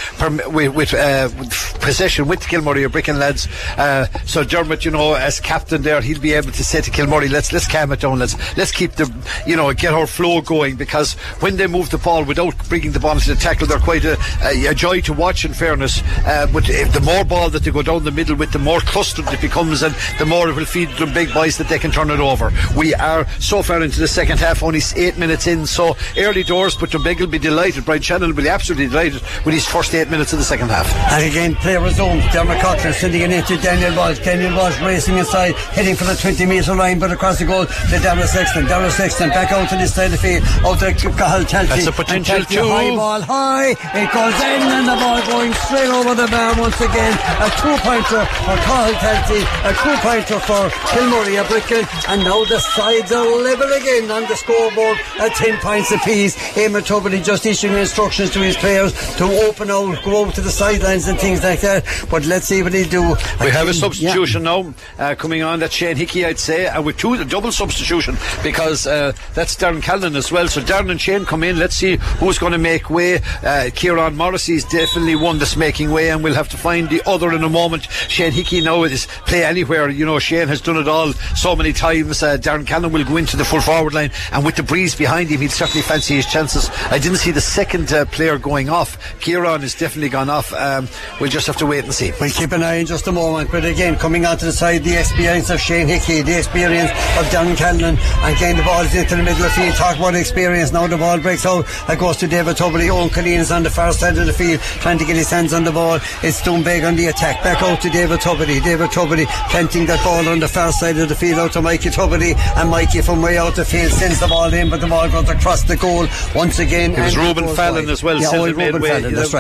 possession with Kilmurray or Bricken lads. So Dermot, you know, as captain there, he'll be able to say to Kilmurray, let's calm it down, let's keep the, you know, get our flow going, because when they move the ball without bringing the ball into the tackle, they're quite a joy to watch, in fairness. But if the more ball that they go down the middle with, the more clustered it becomes, and the more it will feed the big boys that they can turn it over. We are so far into the second half, only 8 minutes in, so early doors, but Doonbeg will be delighted. Brian Shannon will be absolutely delighted with his first 8 minutes of the second half. And again, play resumes. Dermot Coughlin sending it into Daniel Walsh. Daniel Walsh racing inside, heading for the 20 metre line, but across the goal to Darragh Sexton. Darragh Sexton back out to this side of the field, out to Cathal Telty. That's a potential two. High ball, high. It goes in, and the ball going straight over the bar once again. A 2-pointer for Cathal Telty, a 2-pointer for Kilmurray a Bricken, and now the sides are level again on the scoreboard at 10 points apiece. Eamon Tubridy just issuing instructions to his players to open out, go out to the sidelines and things like that. But let's see what he'll do. We have a substitution now coming on. That's Shane Hickey, I'd say, and with a double substitution, because that's Darren Callan as well. So Darren and Shane come in. Let's see who's going to make way. Kieran Morrissey's definitely one that's making way, and we'll have to find the other in a moment. Shane Hickey now is play anywhere. You know, Shane has done it all so many times. Darren Callan will go into the full forward line, and with the breeze behind him, he'd certainly fancy his chances. I didn't see the second player going off. Kieran has definitely gone off. We'll just have to wait and see. We'll keep an eye in just a moment, but again, coming onto the side, the experience of Shane Hickey, the experience of Darren Callan, and again the ball is into the middle of the field. Talk about experience. Now the ball breaks out, it goes to David Tubridy. Owen Killeen is on the far side of the field trying to get his hands on the ball. It's Doonbeg on the attack, back out to David Tubridy. David Tubridy planting that ball on the far side of the field out to Mikey Tubridy, and Mikey from way out the field sends the ball in, but the ball goes across the goal once again. It was Ruben Fallon as well. Yeah, Ruben Fallon, that's right. They made way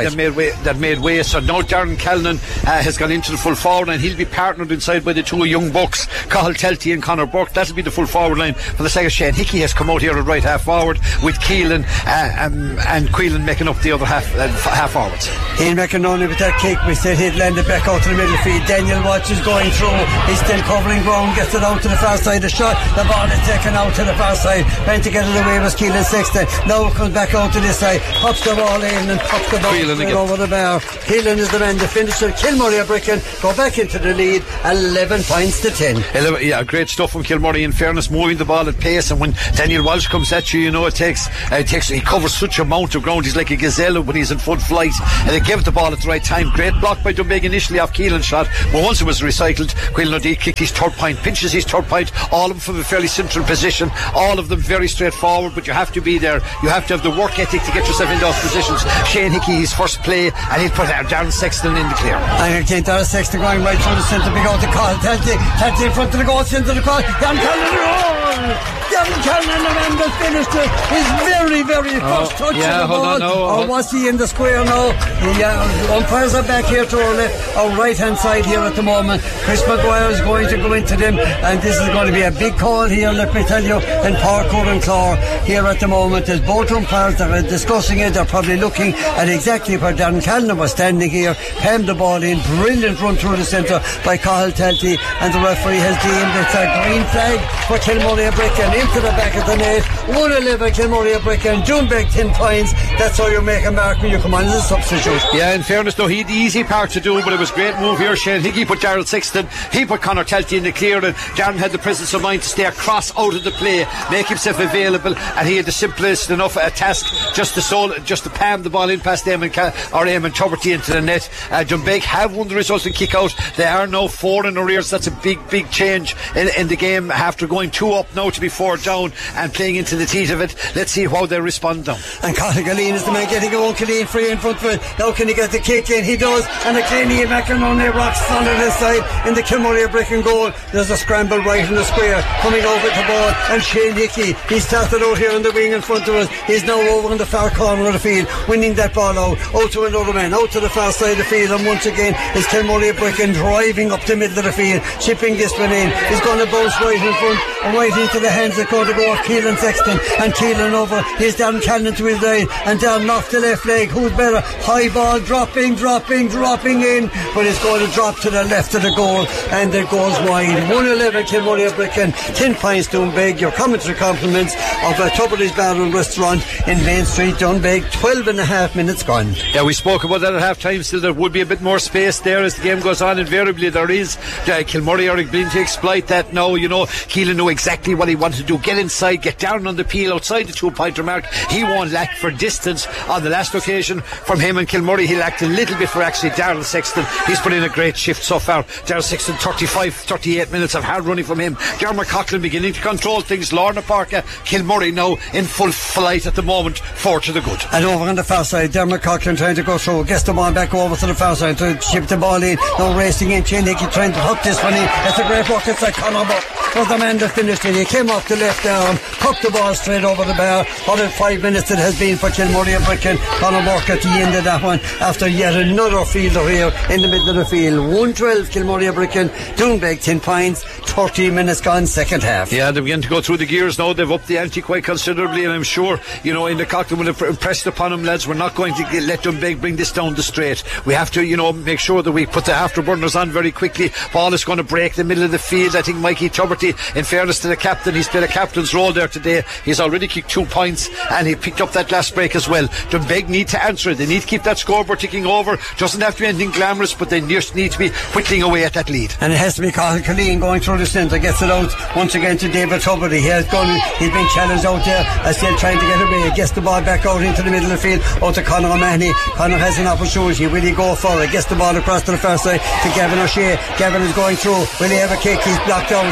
made way. So now Darren Callan has gone into the full forward line. He'll be partnered inside by the two young bucks, Cathal Telty and Conor Burke. That'll be the full forward line for the second. Shane Hickey has come out here at right half forward with Keelan and Quillan making up the other half forwards. Ian McInerney with that kick, we said he'd land it back out to the middle field. Daniel Watts is going through, he's still covering ground, gets it out to the far side, the shot, the ball is taken out to the far side, trying to get it away was Keelan Sexton. Now comes back out to this side, pops the ball in and pops the ball over the bar. Keelan is the man to finish it. Kilmurray of Bricken go back into the lead, 11 points to 10. Yeah, great stuff from Kilmurray, in fairness, moving the ball at pace, and when Daniel Walsh comes at you, you know, he covers such amount of ground. He's like a gazelle when he's in full flight, and they gave the ball at the right time. Great block by Dunbeg initially off Keelan's shot, but once it was recycled, Quillan O'Dea kicked his third point, pinches his third point, all of them from a fairly central position, all of them very straightforward, but you have to be there, you have to have the work ethic to get yourself in those positions. Shane Hickey, his first play, and he'll put Darren Sexton in the clear. And again, Darren Sexton going right through the centre, big out the call, Telty in front of the goal, centre of the cross, Darren Callan, the man that finished it, his very, very first touch of the ball. Or was he in the square now? The umpires are back here to our right hand side here at the moment. Chris Maguire is going to go into them, and this is going to be a big call here, let me tell you, in Parkour and Clore here at the moment. As both umpires are discussing it, they're probably looking at exactly where Darren Callan was standing here, palmed the ball in, brilliant run through the centre by Cathal Telty, and the referee has deemed it's a green flag for Kilmurray of Bricken into the back of the net. 1-11 Kilmurray of Bricken, Dunbeg 10 points. That's how you make a mark when you come on as a substitute. Yeah, in fairness though, he had the easy part to do, but it was a great move here. Shane Hickey put Darren Sexton, he put Conor Telty in the clear, and Darren had the presence of mind to stay across out of the play, make himself available, and he had the simplest enough task just to palm the ball in past Eamon Tuberty into the net. Dunbeg have won the result and kick out. They are now 4 in arrears. That's a big change in the game after going 2 up now to be 4 down and playing into the teeth of it. Let's see how they respond now. And Conor Galleen is the man getting a Killeen free in front of it. Now can he get the kick in? He does, and a clean Ian McInerney rocks on his side in the Kilmurray of Bricken goal. There's a scramble right in the square coming over the ball, and Shane Hickey, he started out here on the wing in front of us. He's now over in the far corner of the field, winning that ball out to another man, out to the far side of the field, and once again is Kilmurray of Bricken driving up the middle of the field, chipping this one in. He's going to bounce right in front and right into the hands that's going to go off Keelan Sexton, and Keelan over. Here's Darren Callan to his right, and Darren off the left leg. Who's better? High ball dropping in, but it's going to drop to the left of the goal, and it goes wide. 1-11 Kilmurray of Bricken, 10 points to Dunbeg. Your commentary compliments of Tuberty's Bar and Restaurant in Main Street, Dunbeg. 12 and a half minutes gone. Yeah, we spoke about that at half time. Still there would be a bit more space there as the game goes on. Invariably there is. Kilmurray are beginning to exploit that now. You know, Keelan knew exactly what he wanted to do. Get inside, get down on the peel outside the 2-pointer mark. He won't lack for distance. On the last occasion from him and Kilmurray, he lacked a little bit for actually Darren Sexton. He's put in a great shift so far. Darren Sexton, 38 minutes of hard running from him. Dermot Coughlin beginning to control things. Lorna Parker, Kilmurray now in full flight at the moment, 4 to the good. And over on the far side, Dermot Coughlin trying to go through, gets the ball back over to the far side to chip the ball in. Now racing in, Shane Hickey trying to hook this one in. That's a great block. It's like Conor Burke was the man that finished it. He came off the left arm, popped the ball straight over the bar. About 5 minutes it has been for Kilmurray of Bricken. Conor Burke at the end of that one after yet another fielder here in the middle of the field. 1-12 Kilmurray of Bricken, Dunbeg 10 points, 30 minutes gone, second half. Yeah, they're beginning to go through the gears now. They've upped the ante quite considerably, and I'm sure, you know, in the Coughlin will have impressed upon them, lads. We're not going to let Dunbeg bring this down the straight. We have to, you know, make sure that we put the afterburners on very quickly. Ball is going to break the middle of the field. I think Mikey Tuberty, in fairness to the captain, he's played a captain's role there today. He's already kicked 2 points, and he picked up that last break as well. Dunbeg need to answer it. They need to keep that scoreboard ticking over. Doesn't have to be anything glamorous, but they just need to be whittling away at that lead. And it has to be Cathal Killeen going through the centre, gets it out once again to David Tuberty. He's been challenged out there, still trying to get away. Gets the ball back out into the middle of the field, out to Conor O'Mahony. Conor has an opportunity. Will he go for it? Gets the ball across to the far side to Gavin O'Shea. Gavin is going through. Will he have a kick? He's blocked down. The ball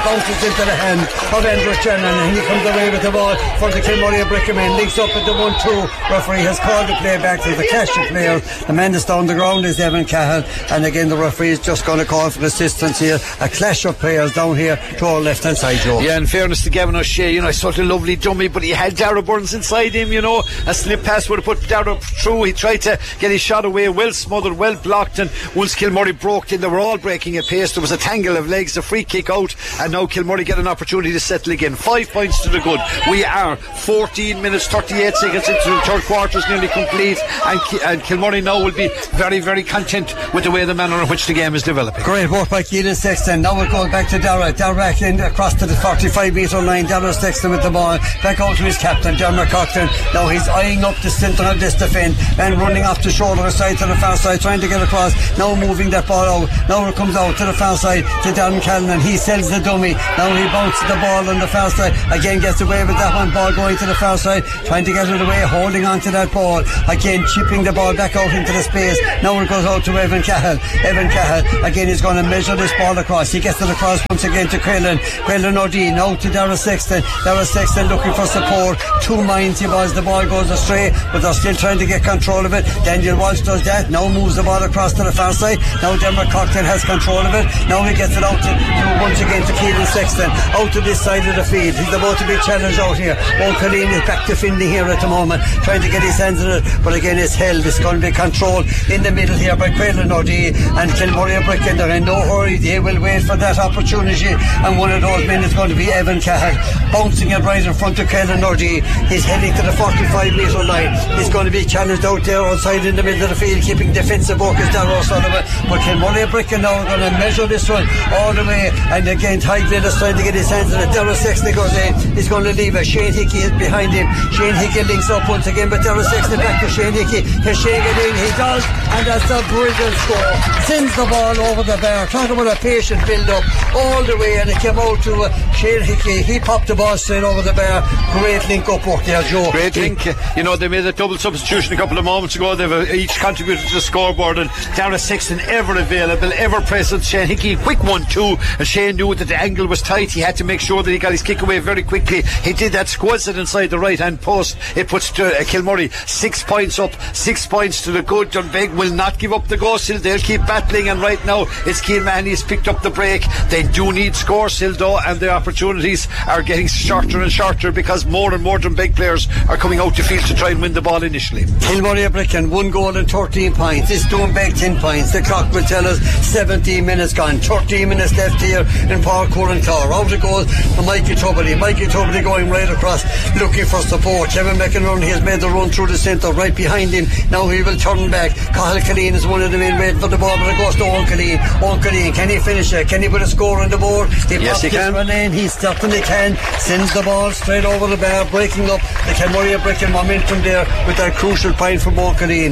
bounces into the hand of Andrew Shannon, and he comes away with the ball for the Kilmurray Brickman. Links up at the 1-2. Referee has called the play back to the clash of players. The man that's down the ground is Evan Cahill, and again the referee is just going to call for assistance here. A clash of players down here to our left hand side, Joe. Yeah, in fairness to Gavin O'Shea, you know, he's such a lovely dummy, but he had Darragh Burns inside him, you know. A slip pass would have put Darragh through. He tried to get his shot away, well smothered, well blocked, and once Kilmurray broke in, they were all breaking at pace. There was a tangle of legs, a free kick out, and now Kilmurray get an opportunity to settle again. 5 points to the good. We are 14 minutes 38 seconds into the third quarter, is nearly complete, and Kilmurray now will be very, very content with the way, the manner in which the game is developing. Great work by Keelan Sexton. Now we're going back to Darragh. Darragh in across to the 45 metre line. Darragh Sexton with the ball back out to his captain Dermot Coughlin. Now he's eyeing up the centre of this defend and running off the shoulder side to the far side, trying to get across. Now moving that ball out. Now it comes out to the far side to Darren Callan. He sells the dummy. Now he bounces the ball on the far side. Again gets away with that one. Ball going to the far side, trying to get it away, holding on to that ball. Again chipping the ball back out into the space. Now it goes out to Evan Cahill. Evan Cahill again is going to measure this ball across. He gets it across once again to Quaylen O'Dea. Now to Darragh Sexton. Darragh Sexton looking for support. 2 minds he was. The ball goes astray, but they're still trying to get control of it. Daniel Walsh does that. Now moves the ball across to the far side. Now Dermot Coughlin has control of it. Now he gets it out to once again to Keelan Sexton. Out to this side of the field. He's about to be challenged out here. O'Callaghan is back defending here at the moment, trying to get his hands in it, but again it's held. It's going to be controlled in the middle here by Quaylen O'Dea and Kilmurray Bricken. They're in no hurry. They will wait for that opportunity, and one of those men is going to be Evan Cahill, bouncing it right in front of Quaylen O'Dea. He's heading to the 45 metre line. He's going to be challenged out there outside in the middle of the field, keeping defensive work as Darragh O'Sullivan, but Kilmurray Bricken now are going to measure this one all the way, and again Tyglen is trying to get his hands in it. Darragh Sexton goes in. He's going to leave it. Shane Hickey is behind him. Shane Hickey links up once again, but Darragh Sexton back to Shane Hickey. Can Shane get in? He does, and that's a brilliant score. Sends the ball over the bar. Talking about a patient build up all the way, and it came out to Shane Hickey. He popped the ball straight over the bar. Great link up work there, Joe. Great link. You know, they made a double substitution a couple of moments ago. They've each contributed to the scoreboard, and Darragh Sexton ever available, ever present. Shane Hickey, quick 1-2, and Shane knew that the angle was tight. He had to make sure that he got his kick away very quickly. He did that, squads it inside the right hand post. It puts Kilmurray 6 points up, 6 points to the good. Dunbeg will not give up the ghost hill. They'll keep battling, and right now it's Keelman. He's picked up the break. They do need scores hill though, and the opportunities are getting shorter and shorter because more and more Dunbeg players are coming out to field to try and win the ball initially. Kilmurray Bricken 1 goal and 13 points. It's Dunbeg 10 points. The clock will tell us 17 minutes gone, 13 minutes left here in Park Currentlaw. Out it goes for Mikey Tuberty. Mikey Tuberty going right across, looking for support. Kevin McInerney has made the run through the centre, right behind him. Now he will turn back. Cathal Killeen is one of the men waiting for the ball, but it goes to O'Callaghan. O'Callaghan, can he finish it? Can he put a score on the board? Yes, he can. He certainly can. Sends the ball straight over the bar, breaking up the Kilmurray Bricken momentum there with that crucial point from O'Callaghan.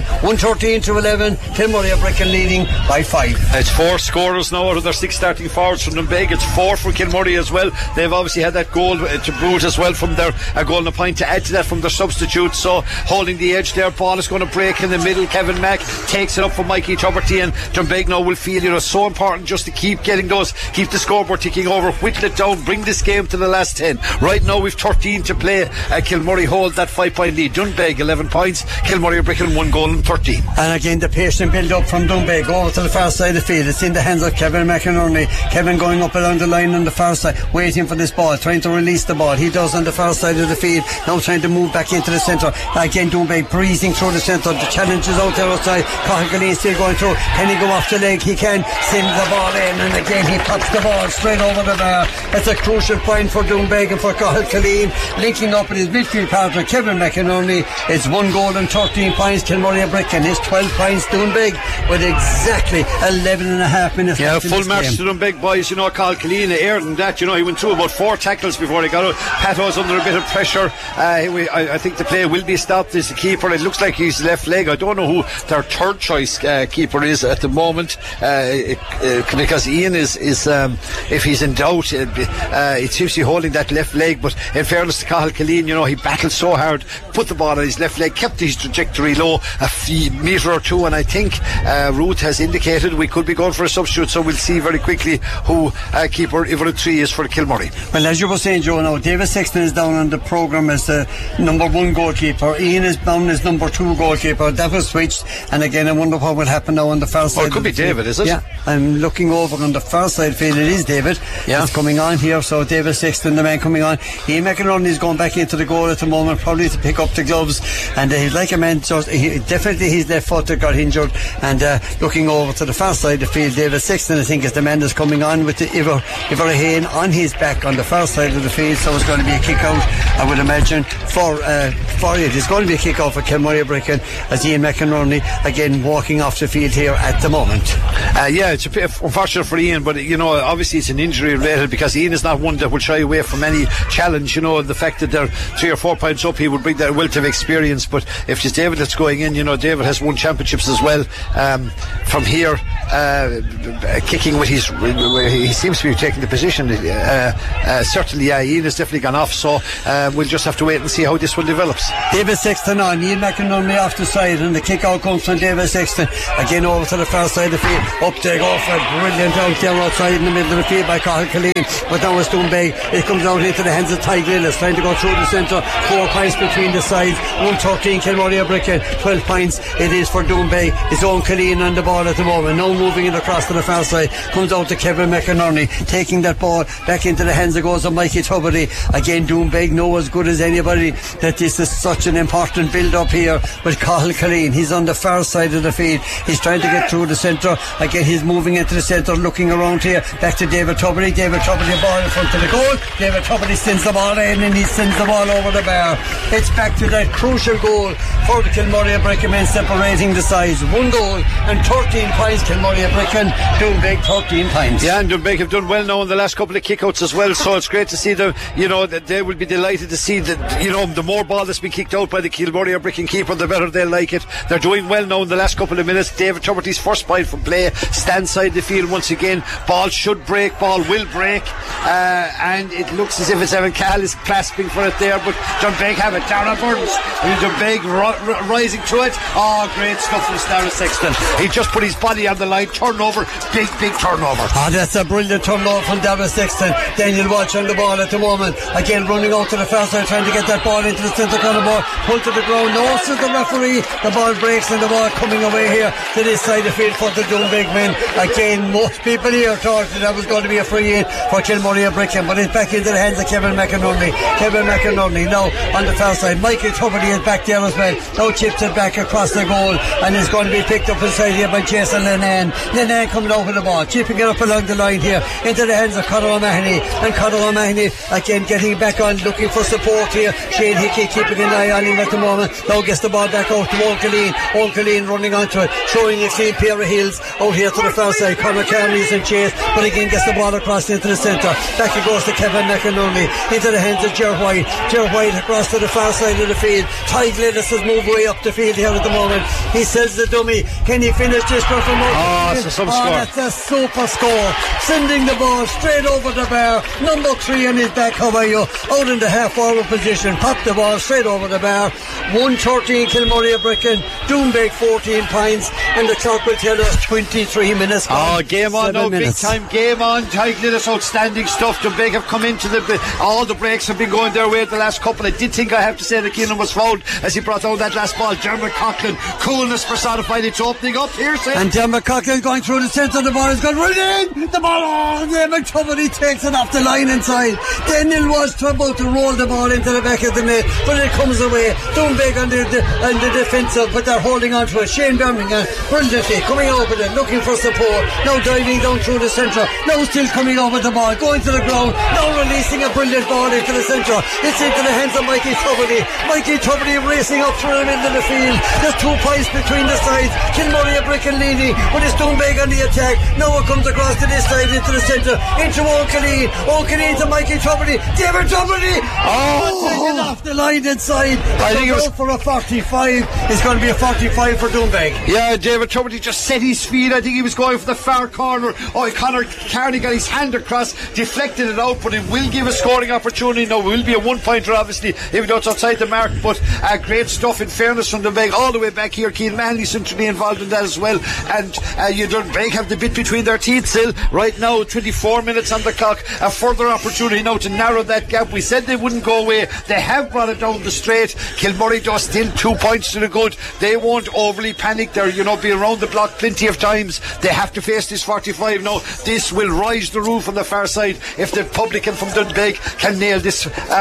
113-11. Kilmurray Bricken leading by 5. It's 4 scorers now out of their 6 starting forwards from Dunbeg. It's 4 for Kilmurray as well. They've obviously had that goal to boot as well from their goal and a point to add to that from their substitutes. So holding the edge there, ball is going to break in the middle. Kevin Mack takes it up for Mikey Tuberty, and Dunbeg now will feel it's so important just to keep getting those, keep the scoreboard ticking over, whittle it down, bring this game to the last 10. Right now we've 13 to play. Kilmurray hold that 5-point lead. Dunbeg 11 points, Kilmurray Bricken 1 goal and 13. And again the patient build up from Dunbeg over to the far side of the field. It's in the hands of Kevin McInerney. Kevin going up along the line on the far side, waiting for this ball, trying to release the ball. He does on the far side of the field, now trying to move back into the centre. Again Dunbeg breezing through the centre. The challenge is out there outside. Cathal Killeen still going through. Can he go off the leg? He can. Send the ball in, and again he pops the ball straight over the bar. That's a crucial point for Dunbeg and for Cathal Killeen. Linking up with his midfield partner Kevin McInerney. It's 1 goal and 13 points. Kilmurray Bricken is 12 points. Dunbeg with exactly 11.5 minutes left. Full match to Dunbeg boys. You know, Cathal Killeen aired and that, you know, he went through about 4 tackles before he got out. Pato's under a bit of pressure. I think the play will be stopped. As the keeper, it looks like he's left leg. I don't know who their third choice keeper is at the moment, because Ian is if he's in doubt, it seems to be holding that left leg. But in fairness to Cathal Killeen, you know, he battled so hard, put the ball on his left leg, kept his trajectory low a metre or two, and I think Ruth has indicated we could be going for a substitute, so we'll see very quickly who keeper Ivor 3 is for Kilmurray. Well, as you were saying, Joe, now David Sexton is down on the programme as the number 1 goalkeeper. Ian is down as number 2 goalkeeper. That was switched, and again I wonder what will happen now on the far side. It could be David, is it? Yeah, I'm looking over on the far side field. It is David. Yeah. It's coming on here, so David Sexton, the man coming on. Ian McInerney is going back into the goal at the moment, probably to pick up the gloves, and he's like a man, definitely his left foot that got injured, and looking over to the far side of the field, David Sexton I think is the man that's coming on with the Ivor Hain on his back on the far side of the field, so it's going to be a kick out, I would imagine, for it. It's going to be a kick out for Kilmurray Brecon as Ian McInerney again walking off the field here at the moment. Yeah, it's a bit unfortunate for Ian, but you know, obviously it's an injury related, because Ian is not one that will shy away from any challenge. You know, the fact that they're 3 or 4 points up, he would bring that wealth of experience. But if it's David that's going in, you know, David has won championships as well. From here, kicking with his, he seems to be taking the position. Certainly, yeah, Ian has definitely gone off. So we'll just have to wait and see how this one develops. David Sexton on, Ian McInerney off the side, and the kick out comes from David Sexton again over to the far side of the field. Up they go for a brilliant out there outside in the middle of the field by Cathal Killeen, but now it's Doonbeg. It comes out into the hands of Ty Gillis, trying to go through the centre. 4 points between the sides. 113 Kilmurray Brecon, 12 points it is for Doonbeg. His own Killeen on the ball at the moment, now moving it across to the far side. Comes out to Kevin McInerney, taking that ball back into the hands of goes of Mikey Tuberty. Again, Doonbeg know as good as anybody that this is such an important build up here with Cathal Killeen. He's on the far side of the field. He's trying to get through the centre. Again, he's moving into the centre, looking around here. Back to David Tuberty. David Tuberty, ball in front of the goal. David Tuberty sends the ball in, and he sends the ball over the bar. It's back to that crucial goal for the Kilmurray Brecon men, separating the sides. 1 goal and 13 points. Kilmurray Brecon, Doonbeg 13 points. Yeah, and Doonbeg have done well now in the last couple of kickouts as well, so it's great to see them. You know, that they will be delighted to see that, you know, the more ball that's been kicked out by the Kilmurray Brecon keeper, the better they'll like it. They're doing well now in the last couple of minutes. David Tuberty's first point from play, stand side the field once again. Ball should break, ball will break, and it looks as if it's Evan Cahill is clasping for it there, but Doonbeg have it. Darragh Burns, Doonbeg rising to it. Oh, great stuff from Darragh Sexton. He just put his body on the line, turnover, big turnover. That's a brilliant turnover from Darragh Sexton. Daniel Walsh on the ball at the moment, again running out to the far side, trying to get that ball into the centre corner. Ball pulled to the ground. No, says the referee. The ball breaks and the ball coming away here to this side of the field for the Doonbeg men. Again, most people here thought that was going to be a free in for Kilmurray Brecon, but it's back into the hands of Kevin McInerney. Kevin McInerney now on the far side. Michael Tuberty is back there as well. Now chips it back across the goal, and it's going to be picked up inside here by Jason Lennon. Lennon coming over the ball, chipping it up along the line here into the hands of Conor O'Mahony, and Conor O'Mahony again getting back on, looking for support here. Shane Hickey keeping an eye on him at the moment. Now gets the ball back out to Owen Killeen. Owen Killeen running onto it, showing a clean pair of heels out here to the far side. Conor Carney's in chase, but again gets the ball across into the centre. Back it goes to Kevin McInerney into the hands of Ger White. Ger White across to the far side of the field. Ty Gladys has moved way up the field here at the moment. He sells the dummy. Can he finish this from out? It's a sub score. That's a super score. Sending the ball straight over the bar. Number 3 on his back. How are you? Out in the half forward position. Pop the ball straight over the bar. 113 Kilmurray Brecon. Doonbeg 14 points, and the clock will tell us 23 minutes. Oh, game on now, big time game on. Ty Gladys, outstanding stuff. Doonbeg have come into all the breaks have been going their way the last couple. I did think, I have to say, that Keenan was fouled as he brought down that last ball. Dermot Coughlin, coolness personified. It's opening up here, and Dermot Coughlin going through the centre. The ball has gone right in. The ball, Dermot Tuberty takes it off the line inside. Daniel was about to roll the ball into the back of the net, but it comes away. Doonbeg on the defensive, but they're holding on to it. Shane Birmingham brilliantly coming over there, looking for support. Now diving down through the centre. Now still coming over the ball, going to the ground. Now releasing a brilliant ball into the centre. It's into the hands of Mikey Tuberty. Mikey Tuberty racing up through the middle of the field. There's 2 points between the sides. Kilmurray Brecon leading, but it's Doonbeg on the attack. Now it comes across to this side into the centre, into Owen Killeen. Owen Killeen to Mikey Tuberty. David Tuberty. Taken off the line inside. I think it was for a 45. It's going to be a 45 for Doonbeg. Yeah, David Tuberty just set his feet. I think he was going for the far corner. Conor Carney got his hand across, deflected it out, but it will give a scoring opportunity. Now it will be a 1-pointer, obviously, even though it's outside the mark, but great stuff in fairness from Doonbeg all the way back here. Keane Manley seems to be involved in that as well, and Doonbeg have the bit between their teeth still right now. 24 4 minutes on the clock. A further opportunity now to narrow that gap. We said they wouldn't go away. They have brought it down the straight. Kilmurray just still 2 points to the good. They won't overly panic. They're, be around the block plenty of times. They have to face this 45 now. This will rise the roof on the far side if the publican from Dunbeg can nail this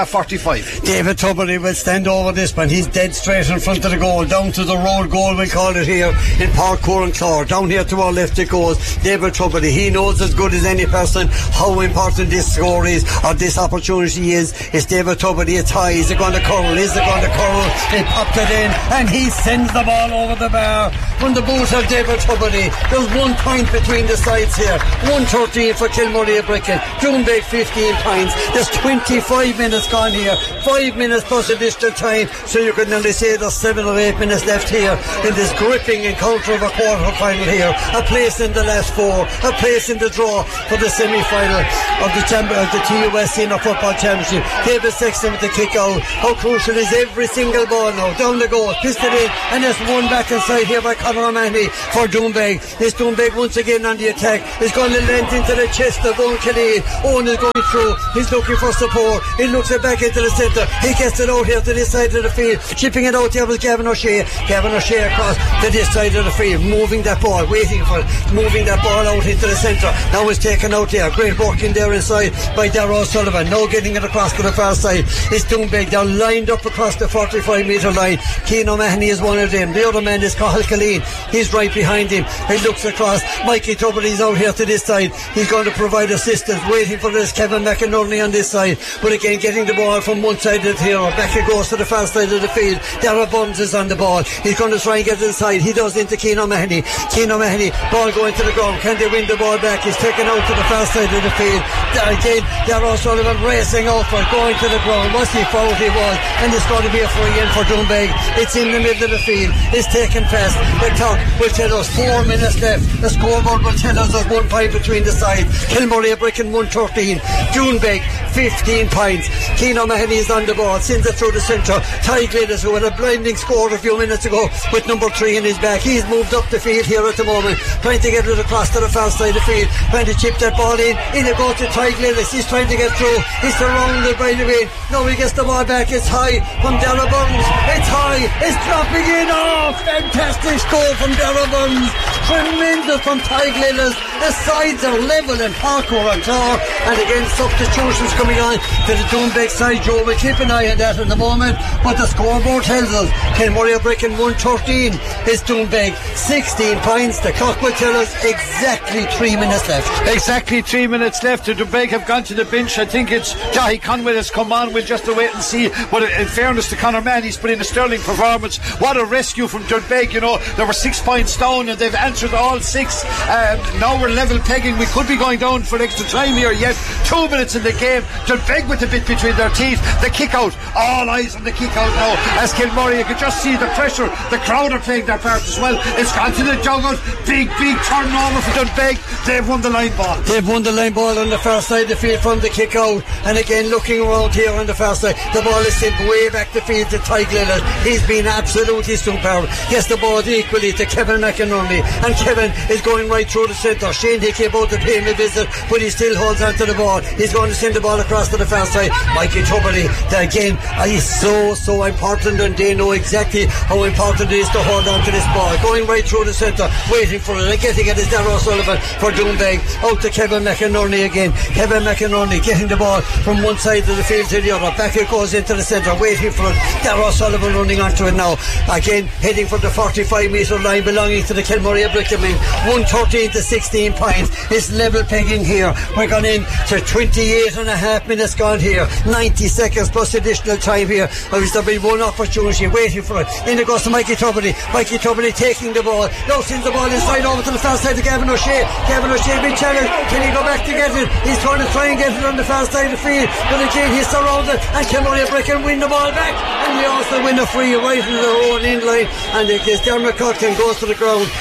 45. David Tuberty will stand over this one. He's dead straight in front of the goal, down to the road goal, we call it here in Park Coranclaw. Down here to our left it goes. David Tuberty, he knows as good as any person how important this score is, or this opportunity is. It's David Tuberty, it's high. Is it going to curl? Is it going to curl? He popped it in and he sends the ball over the bar from the boot of David Tuberty. There's 1 point between the sides here. 113 for Kilmurray Bricken. Doonbeg 15 points. There's 25 minutes gone here. 5 minutes plus additional time, so you can only say there's 7 or 8 minutes left here in this gripping encounter of a quarter final here. A place in the last 4, a place in the draw for the semi-final of the TUS Senior Football Championship. David Sexton with the kick out. How crucial is every single ball now? Down the goal, pissed it in, and it's won back inside here by Conor O'Mahony for Doonbeg. This Doonbeg once again on the attack. He's going to length into the chest of Owen Killeen. Owen is going through. He's looking for support. He looks it back into the centre. He gets it out here to this side of the field. Chipping it out there was Gavin O'Shea. Gavin O'Shea across to this side of the field. Moving that ball, waiting for it. Moving that ball out into the centre. Now it's taken out there. Great work in there inside by Darragh O'Sullivan. Now getting it across to the far side. It's Doonbeg. They're lined up across the 45 metre line. Cian O'Mahony is one of them. The other man is Cathal Killeen. He's right behind him. He looks across. Mikey Tuberty's out here to this side. He's going to provide assistance. Waiting for this Kevin McInerney on this side. But again, getting the ball from one side of the hero. Back it goes to the far side of the field. Darragh Burns is on the ball. He's going to try and get it inside. He does into Cian O'Mahony. Cian O'Mahony, ball going to the ground. Can they win the ball back? He's taken out to the far side of the field. Again, Darragh O'Sullivan racing out for it, going to the ground. Was he fouled? He was. And it's going to be a free in for Doonbeg. It's in the middle of the field. It's taken fast. The clock will tell us 4 minutes left. The scoreboard will tell us there's 1 point between the sides. Kilmurray Bricken 113. Doonbeg 15 points. Cian O'Mahony is on the ball. Sends it through the centre. Ty Gladys, who had a blinding score a few minutes ago with number 3 in his back. He's moved up the field here at the moment, trying to get it across to the far side of the field, trying to chip that ball in. In it goes to Ty Gladys. He's trying to get through. He's surrounded by the wind. Now he gets the ball back. It's high from Darragh Burns. It's high. It's dropping in. Oh, fantastic score from Darragh Burns. Tremendous from Ty Gladys. The sides are level in Park Coranclaw. And again, substitutions coming on to the Doonbeg side. Joe will keep an eye on that in the moment. But the scoreboard tells us Kilmurray Bricken 113 is Doonbeg 16 points. The clock will tell us exactly 3 minutes left. Exactly 3 minutes left. The Doonbeg have gone to the bench. I think it's Dahi Conway has come on. We'll just wait and see. But in fairness to Conor Mann, he's put in a sterling performance. What a rescue from Doonbeg. There were 6 points down and they've answered all 6. Now we're level pegging. We could be going down for extra time here yet. 2 minutes in the game. Doonbeg with a bit between their teeth. The kick out. All eyes on the kick out now. As Kilmurray, you can just see the pressure. The crowd are playing their part as well. It's gone to the dugout. Big turnover for Doonbeg. They've won the line ball. They've won the line ball on the far side of the field from the kick out. And again, looking around here on the far side, the ball is sent way back the field to Ty Gladys. He's been absolutely superb. Gets the ball equally to Kevin McInerney. And Kevin is going right through the centre. Shane Hickey about to pay him a visit, but he still holds on to the ball. He's going to send the ball across to the far side. Mikey Tuberty, again, he's so important, and they know exactly how important it is to hold on to this ball. Going right through the centre, waiting for it, and getting it is Darragh O'Sullivan for Doonbeg. Out to Kevin McInerney again. Kevin McInerney getting the ball from one side of the field to the other. Back it goes into the centre, waiting for it. Darragh O'Sullivan running onto it now. Again, heading for the 45 metre line belonging to the Kilmurray Bricken men. 113 to 16 points. It's level pegging here. We're gone in to 28 and a half minutes gone here. 90 seconds plus additional time here. There'll be one opportunity waiting for it. In it goes to Mikey Tuberty. Mikey Tuberty taking the ball. Now sends the ball inside over to the far side to Gavin O'Shea. Gavin O'Shea big challenge. Can he go back to get it? He's trying to try and get it on the far side of the field. But again he's surrounded, and Kilmurray Bricken win the ball back. And we also win a free right into their own end line. And Dermot Coughlin goes to the ground. Free out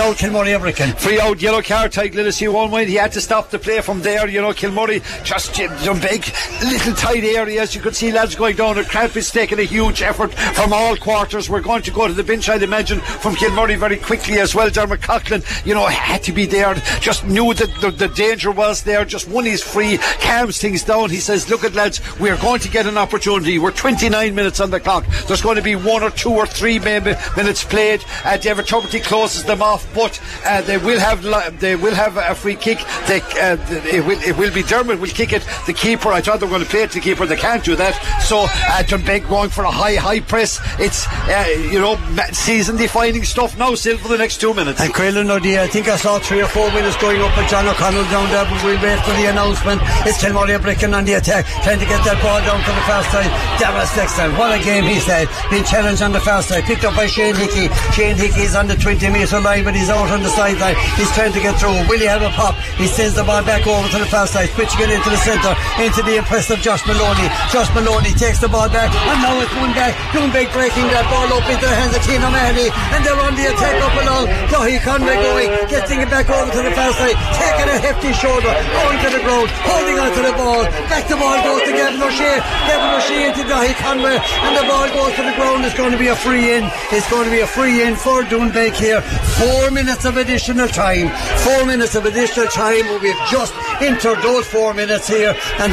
out Kilmurray Abrican. Free out, yellow card, Tyke Lillis, won't mind. He had to stop the play from there. Kilmurray just some big little tight areas. You could see lads going down. And Cramp is taking a huge effort from all quarters. We're going to go to the bench, I'd imagine, from Kilmurray very quickly as well. Dermot Coughlin, had to be there. Just knew that the danger was there. Just when he's free, calms things down. He says, look at lads, we're going to get an opportunity. We're 29 minutes on the clock. There's going to be 1 or 2 or 3 minutes played. David Tuberty closes them off, but they will have a free kick. It will be Dermot will kick it. The keeper, I thought they were going to play it to the keeper. They can't do that. So Dunbeg going for a high press. It's season defining stuff now still for the next 2 minutes. And Quaylen O'Dea, I think I saw 3 or 4 minutes going up with John O'Connell down there, but we'll wait for the announcement. It's Kilmurray Abrican on the attack, trying to get that ball down to the far side. Dara Sexton, what a game he said. Being challenged on the far side, picked up by Shane Hickey. Shane Hickey's on the 20-metre line, but he's out on the sideline. He's trying to get through. Will he have a pop? He sends the ball back over to the far side, pitching it into the centre, into the impressive Josh Maloney. Josh Maloney takes the ball back, and now it's one back. Dunbeg breaking that ball up into the hands of Tina Mahoney, and they're on the attack up along. Dahi Conway going, getting it back over to the far side, taking a hefty shoulder, going to the ground, holding on to the ball. Back the ball goes to Gavin O'Shea. Gavin O'Shea into Dahi Conway, and the ball goes to the ground. It's going to be a free in. It's going to be a free in for Dunbeg here. 4 minutes of additional time. 4 minutes of additional time. We've just entered those 4 minutes here, and